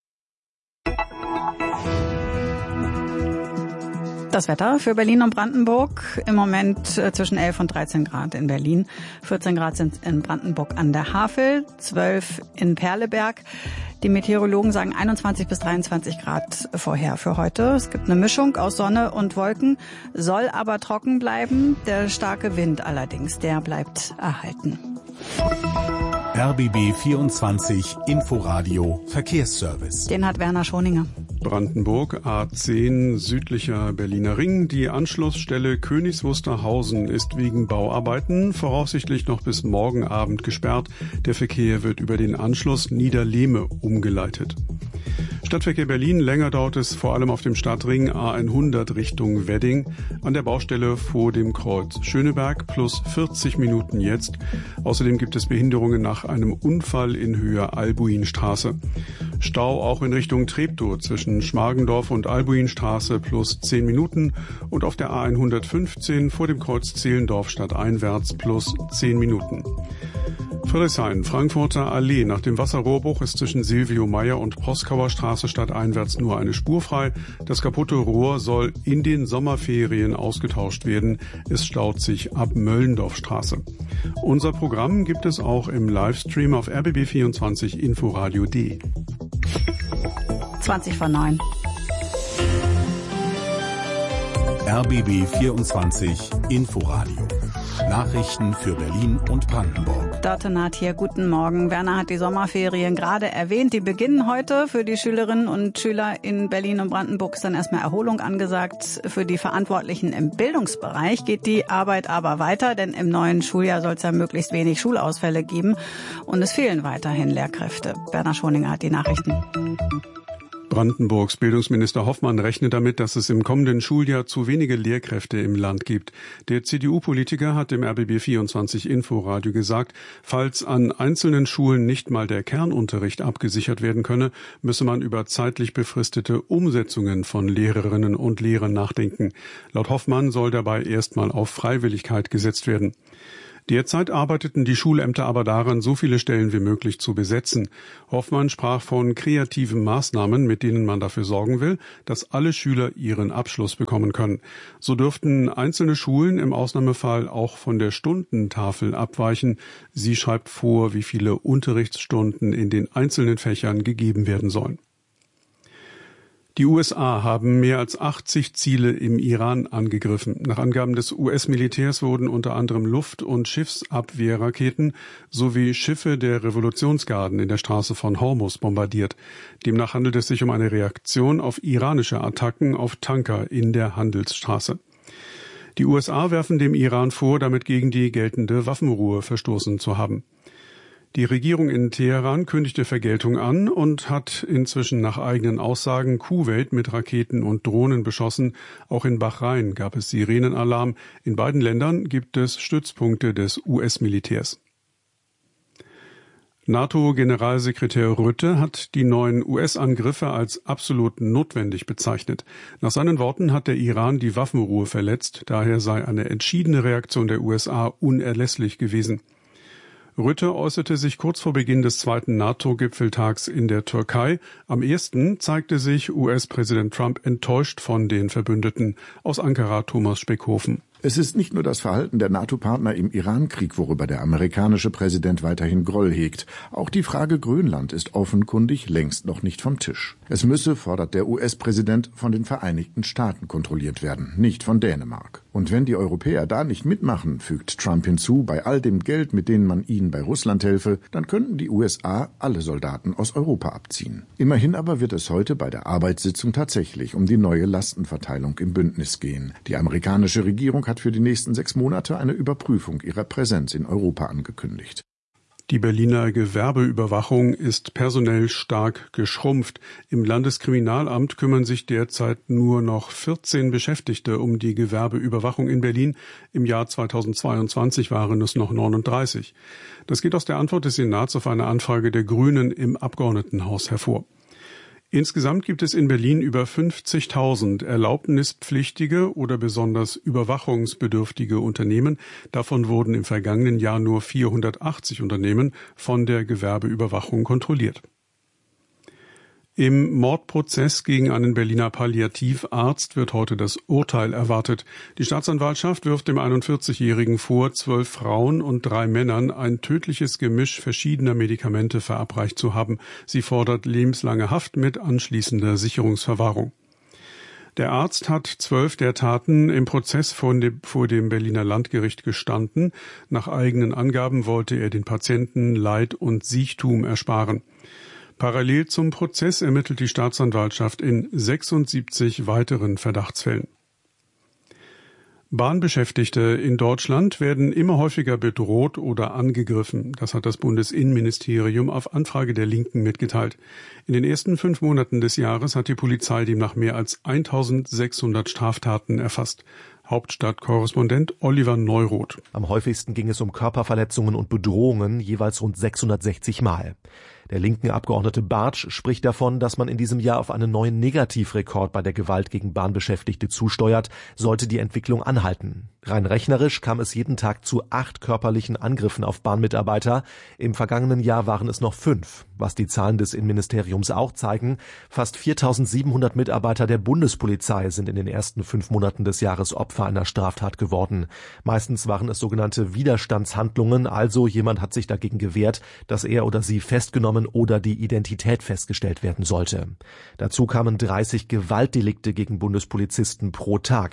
Das Wetter für Berlin und Brandenburg im Moment zwischen elf und dreizehn Grad in Berlin, vierzehn Grad sind in Brandenburg an der Havel, zwölf in Perleberg. Die Meteorologen sagen einundzwanzig bis dreiundzwanzig Grad vorher für heute. Es gibt eine Mischung aus Sonne und Wolken, soll aber trocken bleiben. Der starke Wind allerdings, der bleibt erhalten. R B B vierundzwanzig Inforadio Verkehrsservice. Den hat Werner Schoninger. Brandenburg A zehn südlicher Berliner Ring. Die Anschlussstelle Königs Wusterhausen ist wegen Bauarbeiten voraussichtlich noch bis morgen Abend gesperrt. Der Verkehr wird über den Anschluss Niederlehme umgeleitet. Stadtverkehr Berlin, länger dauert es vor allem auf dem Stadtring A hundert Richtung Wedding. An der Baustelle vor dem Kreuz Schöneberg plus vierzig Minuten jetzt. Außerdem gibt es Behinderungen nach einem Unfall in Höhe Albuinstraße. Stau auch in Richtung Treptow zwischen Schmargendorf und Albuinstraße plus zehn Minuten und auf der A hundertfünfzehn vor dem Kreuz Zehlendorf stadteinwärts plus zehn Minuten. Friedrichshain, Frankfurter Allee. Nach dem Wasserrohrbruch ist zwischen Silvio Meyer und Proskauer Straße stadteinwärts nur eine Spur frei. Das kaputte Rohr soll in den Sommerferien ausgetauscht werden. Es staut sich ab Möllendorfstraße. Unser Programm gibt es auch im Livestream auf R B B vierundzwanzig Inforadio punkt de. zwanzig vor neun. R B B vierundzwanzig Inforadio. Nachrichten für Berlin und Brandenburg. Dörte Naht hier, guten Morgen. Werner hat die Sommerferien gerade erwähnt. Die beginnen heute. Für die Schülerinnen und Schüler in Berlin und Brandenburg ist dann erstmal Erholung angesagt. Für die Verantwortlichen im Bildungsbereich geht die Arbeit aber weiter, denn im neuen Schuljahr soll es ja möglichst wenig Schulausfälle geben. Und es fehlen weiterhin Lehrkräfte. Werner Schoninger hat die Nachrichten. Brandenburgs Bildungsminister Hoffmann rechnet damit, dass es im kommenden Schuljahr zu wenige Lehrkräfte im Land gibt. Der C D U-Politiker hat im R B B vierundzwanzig Inforadio gesagt, falls an einzelnen Schulen nicht mal der Kernunterricht abgesichert werden könne, müsse man über zeitlich befristete Umsetzungen von Lehrerinnen und Lehrern nachdenken. Laut Hoffmann soll dabei erstmal auf Freiwilligkeit gesetzt werden. Derzeit arbeiteten die Schulämter aber daran, so viele Stellen wie möglich zu besetzen. Hoffmann sprach von kreativen Maßnahmen, mit denen man dafür sorgen will, dass alle Schüler ihren Abschluss bekommen können. So dürften einzelne Schulen im Ausnahmefall auch von der Stundentafel abweichen. Sie schreibt vor, wie viele Unterrichtsstunden in den einzelnen Fächern gegeben werden sollen. Die U S A haben mehr als achtzig Ziele im Iran angegriffen. Nach Angaben des U S-Militärs wurden unter anderem Luft- und Schiffsabwehrraketen sowie Schiffe der Revolutionsgarden in der Straße von Hormuz bombardiert. Demnach handelt es sich um eine Reaktion auf iranische Attacken auf Tanker in der Handelsstraße. Die U S A werfen dem Iran vor, damit gegen die geltende Waffenruhe verstoßen zu haben. Die Regierung in Teheran kündigte Vergeltung an und hat inzwischen nach eigenen Aussagen Kuwait mit Raketen und Drohnen beschossen. Auch in Bahrain gab es Sirenenalarm. In beiden Ländern gibt es Stützpunkte des U S-Militärs. NATO-Generalsekretär Rutte hat die neuen U S-Angriffe als absolut notwendig bezeichnet. Nach seinen Worten hat der Iran die Waffenruhe verletzt. Daher sei eine entschiedene Reaktion der U S A unerlässlich gewesen. Rutte äußerte sich kurz vor Beginn des zweiten NATO-Gipfeltags in der Türkei. Am ersten zeigte sich U S-Präsident Trump enttäuscht von den Verbündeten. Aus Ankara Thomas Speckhofen. Es ist nicht nur das Verhalten der NATO-Partner im Iran-Krieg, worüber der amerikanische Präsident weiterhin Groll hegt. Auch die Frage Grönland ist offenkundig längst noch nicht vom Tisch. Es müsse, fordert der U S-Präsident, von den Vereinigten Staaten kontrolliert werden, nicht von Dänemark. Und wenn die Europäer da nicht mitmachen, fügt Trump hinzu, bei all dem Geld, mit dem man ihnen bei Russland helfe, dann könnten die U S A alle Soldaten aus Europa abziehen. Immerhin aber wird es heute bei der Arbeitssitzung tatsächlich um die neue Lastenverteilung im Bündnis gehen. Die amerikanische Regierung hat für die nächsten sechs Monate eine Überprüfung ihrer Präsenz in Europa angekündigt. Die Berliner Gewerbeüberwachung ist personell stark geschrumpft. Im Landeskriminalamt kümmern sich derzeit nur noch vierzehn Beschäftigte um die Gewerbeüberwachung in Berlin. Im Jahr zweitausendzweiundzwanzig waren es noch neununddreißig. Das geht aus der Antwort des Senats auf eine Anfrage der Grünen im Abgeordnetenhaus hervor. Insgesamt gibt es in Berlin über fünfzigtausend erlaubnispflichtige oder besonders überwachungsbedürftige Unternehmen. Davon wurden im vergangenen Jahr nur vierhundertachtzig Unternehmen von der Gewerbeüberwachung kontrolliert. Im Mordprozess gegen einen Berliner Palliativarzt wird heute das Urteil erwartet. Die Staatsanwaltschaft wirft dem einundvierzigjährigen vor, zwölf Frauen und drei Männern ein tödliches Gemisch verschiedener Medikamente verabreicht zu haben. Sie fordert lebenslange Haft mit anschließender Sicherungsverwahrung. Der Arzt hat zwölf der Taten im Prozess vor dem Berliner Landgericht gestanden. Nach eigenen Angaben wollte er den Patienten Leid und Siechtum ersparen. Parallel zum Prozess ermittelt die Staatsanwaltschaft in sechsundsiebzig weiteren Verdachtsfällen. Bahnbeschäftigte in Deutschland werden immer häufiger bedroht oder angegriffen. Das hat das Bundesinnenministerium auf Anfrage der Linken mitgeteilt. In den ersten fünf Monaten des Jahres hat die Polizei demnach mehr als eintausendsechshundert Straftaten erfasst. Hauptstadtkorrespondent Oliver Neuroth. Am häufigsten ging es um Körperverletzungen und Bedrohungen, jeweils rund sechshundertsechzig Mal. Der linken Abgeordnete Bartsch spricht davon, dass man in diesem Jahr auf einen neuen Negativrekord bei der Gewalt gegen Bahnbeschäftigte zusteuert, sollte die Entwicklung anhalten. Rein rechnerisch kam es jeden Tag zu acht körperlichen Angriffen auf Bahnmitarbeiter. Im vergangenen Jahr waren es noch fünf. Was die Zahlen des Innenministeriums auch zeigen, fast viertausendsiebenhundert Mitarbeiter der Bundespolizei sind in den ersten fünf Monaten des Jahres Opfer einer Straftat geworden. Meistens waren es sogenannte Widerstandshandlungen, also jemand hat sich dagegen gewehrt, dass er oder sie festgenommen oder die Identität festgestellt werden sollte. Dazu kamen dreißig Gewaltdelikte gegen Bundespolizisten pro Tag.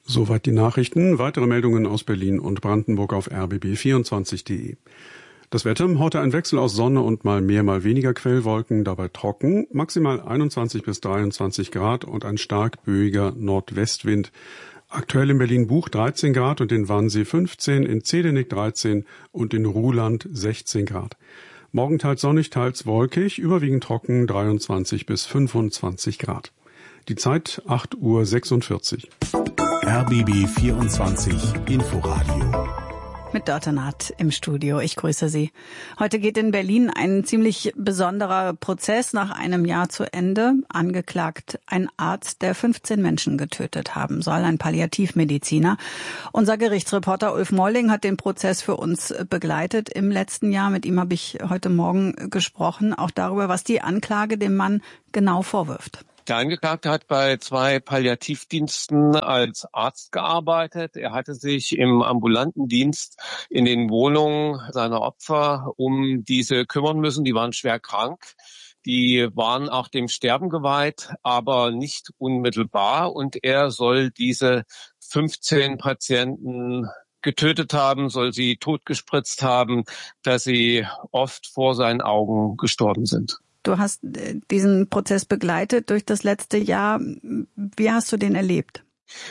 Soweit die Nachrichten. Weitere Meldungen aus Berlin und Brandenburg auf r b b vierundzwanzig punkt de. Das Wetter, heute ein Wechsel aus Sonne und mal mehr, mal weniger Quellwolken, dabei trocken, maximal einundzwanzig bis dreiundzwanzig Grad und ein stark böiger Nordwestwind. Aktuell in Berlin-Buch dreizehn Grad und in Wannsee fünfzehn, in Zedenick dreizehn und in Ruhland sechzehn Grad. Morgen teils sonnig, teils wolkig, überwiegend trocken, dreiundzwanzig bis fünfundzwanzig Grad. Die Zeit acht Uhr sechsundvierzig. R B B vierundzwanzig Inforadio. Mit Dörte Naht im Studio. Ich grüße Sie. Heute geht in Berlin ein ziemlich besonderer Prozess nach einem Jahr zu Ende. Angeklagt ein Arzt, der fünfzehn Menschen getötet haben soll, ein Palliativmediziner. Unser Gerichtsreporter Ulf Molling hat den Prozess für uns begleitet im letzten Jahr. Mit ihm habe ich heute Morgen gesprochen, auch darüber, was die Anklage dem Mann genau vorwirft. Der Angeklagte hat bei zwei Palliativdiensten als Arzt gearbeitet. Er hatte sich im ambulanten Dienst in den Wohnungen seiner Opfer um diese kümmern müssen. Die waren schwer krank. Die waren auch dem Sterben geweiht, aber nicht unmittelbar. Und er soll diese fünfzehn Patienten getötet haben, soll sie totgespritzt haben, dass sie oft vor seinen Augen gestorben sind. Du hast diesen Prozess begleitet durch das letzte Jahr. Wie hast du den erlebt?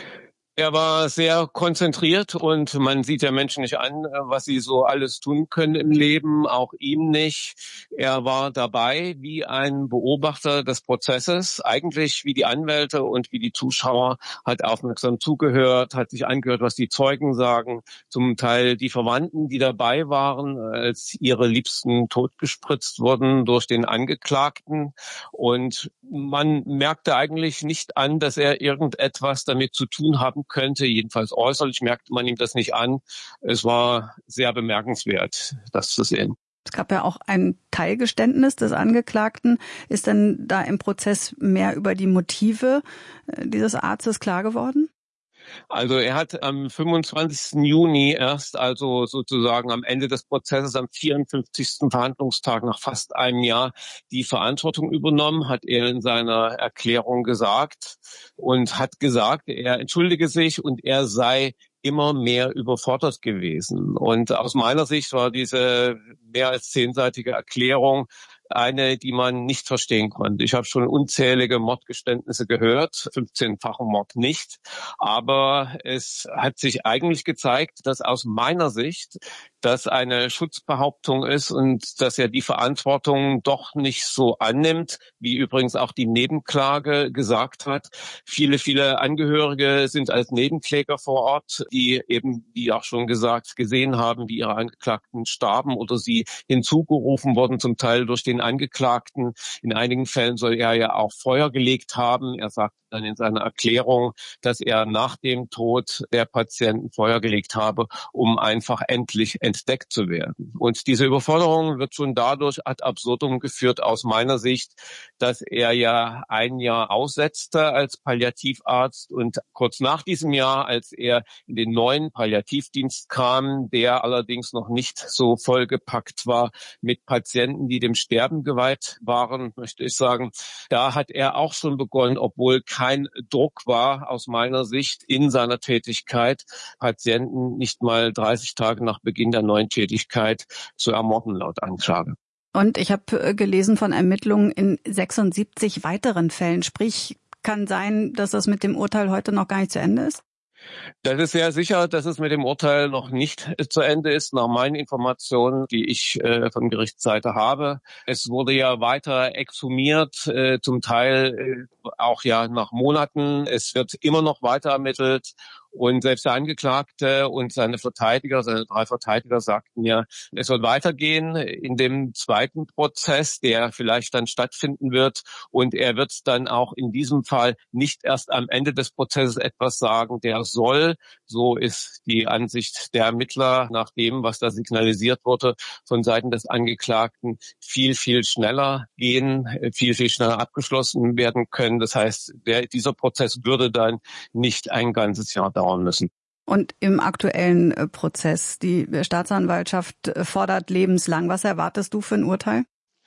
Er war sehr konzentriert und man sieht ja Menschen nicht an, was sie so alles tun können im Leben, auch ihm nicht. Er war dabei wie ein Beobachter des Prozesses, eigentlich wie die Anwälte und wie die Zuschauer, hat aufmerksam zugehört, hat sich angehört, was die Zeugen sagen, zum Teil die Verwandten, die dabei waren, als ihre Liebsten totgespritzt wurden durch den Angeklagten. Und man merkte eigentlich nicht an, dass er irgendetwas damit zu tun haben könnte. Jedenfalls äußerlich merkte man ihm das nicht an. Es war sehr bemerkenswert, das zu sehen. Es gab ja auch ein Teilgeständnis des Angeklagten. Ist denn da im Prozess mehr über die Motive dieses Arztes klar geworden? Also er hat am fünfundzwanzigsten Juni erst, also sozusagen am Ende des Prozesses, am vierundfünfzigsten Verhandlungstag nach fast einem Jahr, die Verantwortung übernommen, hat er in seiner Erklärung gesagt und hat gesagt, er entschuldige sich und er sei immer mehr überfordert gewesen. Und aus meiner Sicht war diese mehr als zehnseitige Erklärung eine, die man nicht verstehen konnte. Ich habe schon unzählige Mordgeständnisse gehört, fünfzehnfachen Mord nicht. Aber es hat sich eigentlich gezeigt, dass aus meiner Sicht das eine Schutzbehauptung ist und dass er die Verantwortung doch nicht so annimmt, wie übrigens auch die Nebenklage gesagt hat. Viele, viele Angehörige sind als Nebenkläger vor Ort, die eben, wie auch schon gesagt, gesehen haben, wie ihre Angeklagten starben oder sie hinzugerufen wurden, zum Teil durch den Angeklagten. In einigen Fällen soll er ja auch Feuer gelegt haben. Er sagt dann in seiner Erklärung, dass er nach dem Tod der Patienten Feuer gelegt habe, um einfach endlich entdeckt zu werden. Und diese Überforderung wird schon dadurch ad absurdum geführt aus meiner Sicht, dass er ja ein Jahr aussetzte als Palliativarzt und kurz nach diesem Jahr, als er in den neuen Palliativdienst kam, der allerdings noch nicht so vollgepackt war mit Patienten, die dem Sterben geweiht waren, möchte ich sagen, da hat er auch schon begonnen, obwohl kein Druck war aus meiner Sicht in seiner Tätigkeit, Patienten nicht mal dreißig Tage nach Beginn der neuen Tätigkeit zu ermorden, laut Anklage. Und ich habe gelesen von Ermittlungen in sechsundsiebzig weiteren Fällen. Sprich, kann sein, dass das mit dem Urteil heute noch gar nicht zu Ende ist? Das ist sehr sicher, dass es mit dem Urteil noch nicht zu Ende ist, nach meinen Informationen, die ich äh, von Gerichtsseite habe. Es wurde ja weiter exhumiert, äh, zum Teil äh, auch ja nach Monaten. Es wird immer noch weiter ermittelt. Und selbst der Angeklagte und seine Verteidiger, seine drei Verteidiger sagten ja, es soll weitergehen in dem zweiten Prozess, der vielleicht dann stattfinden wird. Und er wird dann auch in diesem Fall nicht erst am Ende des Prozesses etwas sagen, der soll, so ist die Ansicht der Ermittler nach dem, was da signalisiert wurde, von Seiten des Angeklagten viel, viel schneller gehen, viel, viel schneller abgeschlossen werden können. Das heißt, der, dieser Prozess würde dann nicht ein ganzes Jahr dauern müssen. Und im aktuellen Prozess, die Staatsanwaltschaft fordert lebenslang. Was erwartest du für ein Urteil?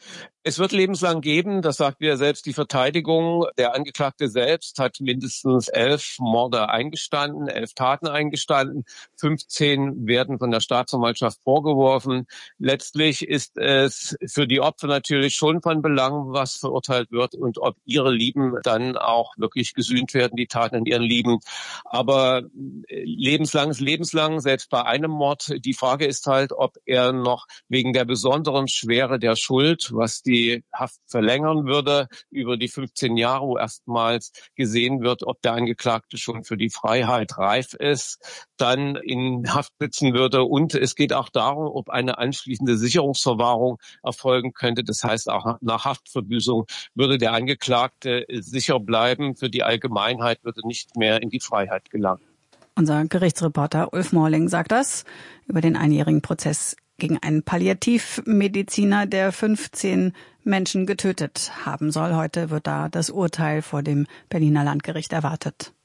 Es wird lebenslang geben, das sagt ja selbst die Verteidigung. Der Angeklagte selbst hat mindestens elf Morde eingestanden, elf Taten eingestanden. fünfzehn werden von der Staatsanwaltschaft vorgeworfen. Letztlich ist es für die Opfer natürlich schon von Belang, was verurteilt wird und ob ihre Lieben dann auch wirklich gesühnt werden, die Taten an ihren Lieben. Aber lebenslang ist lebenslang, selbst bei einem Mord. Die Frage ist halt, ob er noch wegen der besonderen Schwere der Schuld, was die die Haft verlängern würde über die fünfzehn Jahre, wo erstmals gesehen wird, ob der Angeklagte schon für die Freiheit reif ist, dann in Haft sitzen würde. Und es geht auch darum, ob eine anschließende Sicherungsverwahrung erfolgen könnte. Das heißt, auch nach Haftverbüßung würde der Angeklagte sicher bleiben. Für die Allgemeinheit würde nicht mehr in die Freiheit gelangen. Unser Gerichtsreporter Ulf Morling sagt das über den einjährigen Prozess gegen einen Palliativmediziner, der fünfzehn Menschen getötet haben soll. Heute wird da das Urteil vor dem Berliner Landgericht erwartet.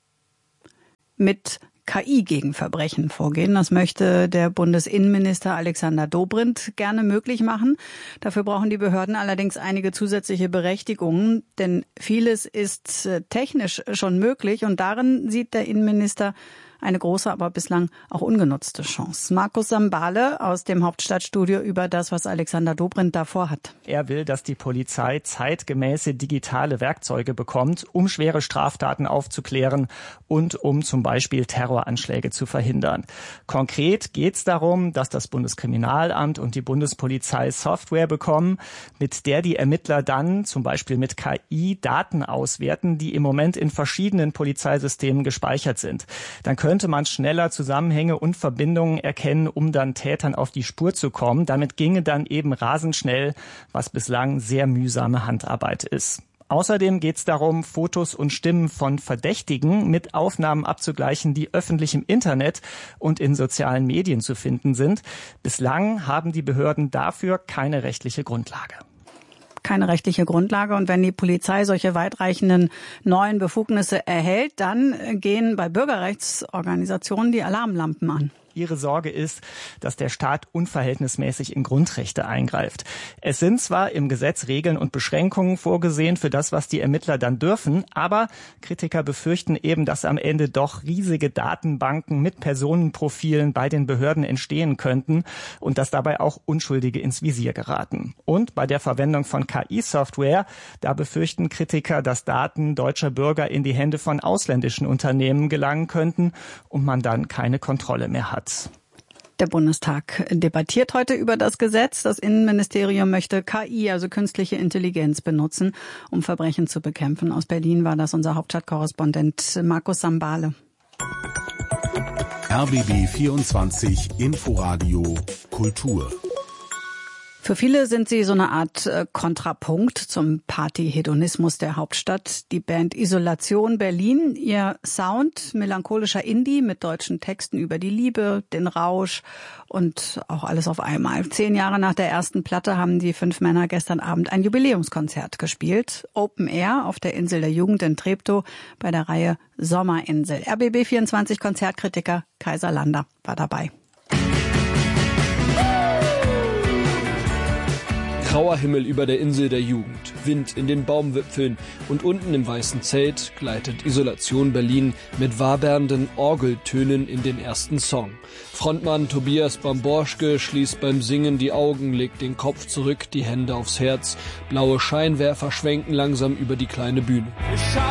Mit K I gegen Verbrechen vorgehen, das möchte der Bundesinnenminister Alexander Dobrindt gerne möglich machen. Dafür brauchen die Behörden allerdings einige zusätzliche Berechtigungen, denn vieles ist technisch schon möglich und darin sieht der Innenminister eine große, aber bislang auch ungenutzte Chance. Markus Sambale aus dem Hauptstadtstudio über das, was Alexander Dobrindt da vorhat. Er will, dass die Polizei zeitgemäße digitale Werkzeuge bekommt, um schwere Straftaten aufzuklären und um zum Beispiel Terroranschläge zu verhindern. Konkret geht es darum, dass das Bundeskriminalamt und die Bundespolizei Software bekommen, mit der die Ermittler dann zum Beispiel mit K I Daten auswerten, die im Moment in verschiedenen Polizeisystemen gespeichert sind. Dann können könnte man schneller Zusammenhänge und Verbindungen erkennen, um dann Tätern auf die Spur zu kommen. Damit ginge dann eben rasend schnell, was bislang sehr mühsame Handarbeit ist. Außerdem geht es darum, Fotos und Stimmen von Verdächtigen mit Aufnahmen abzugleichen, die öffentlich im Internet und in sozialen Medien zu finden sind. Bislang haben die Behörden dafür keine rechtliche Grundlage. Keine rechtliche Grundlage. Und wenn die Polizei solche weitreichenden neuen Befugnisse erhält, dann gehen bei Bürgerrechtsorganisationen die Alarmlampen an. Ihre Sorge ist, dass der Staat unverhältnismäßig in Grundrechte eingreift. Es sind zwar im Gesetz Regeln und Beschränkungen vorgesehen für das, was die Ermittler dann dürfen, aber Kritiker befürchten eben, dass am Ende doch riesige Datenbanken mit Personenprofilen bei den Behörden entstehen könnten und dass dabei auch Unschuldige ins Visier geraten. Und bei der Verwendung von K I-Software, da befürchten Kritiker, dass Daten deutscher Bürger in die Hände von ausländischen Unternehmen gelangen könnten und man dann keine Kontrolle mehr hat. Der Bundestag debattiert heute über das Gesetz. Das Innenministerium möchte K I, also künstliche Intelligenz, benutzen, um Verbrechen zu bekämpfen. Aus Berlin war das unser Hauptstadtkorrespondent Markus Sambale. R B B vierundzwanzig Inforadio Kultur. Für viele sind sie so eine Art äh, Kontrapunkt zum Partyhedonismus der Hauptstadt. Die Band Isolation Berlin, ihr Sound, melancholischer Indie mit deutschen Texten über die Liebe, den Rausch und auch alles auf einmal. Zehn Jahre nach der ersten Platte haben die fünf Männer gestern Abend ein Jubiläumskonzert gespielt. Open Air auf der Insel der Jugend in Treptow bei der Reihe Sommerinsel. R B B vierundzwanzig Konzertkritiker Kaiser Lander war dabei. Grauer Himmel über der Insel der Jugend, Wind in den Baumwipfeln und unten im weißen Zelt gleitet Isolation Berlin mit wabernden Orgeltönen in den ersten Song. Frontmann Tobias Bamborschke schließt beim Singen die Augen, legt den Kopf zurück, die Hände aufs Herz. Blaue Scheinwerfer schwenken langsam über die kleine Bühne.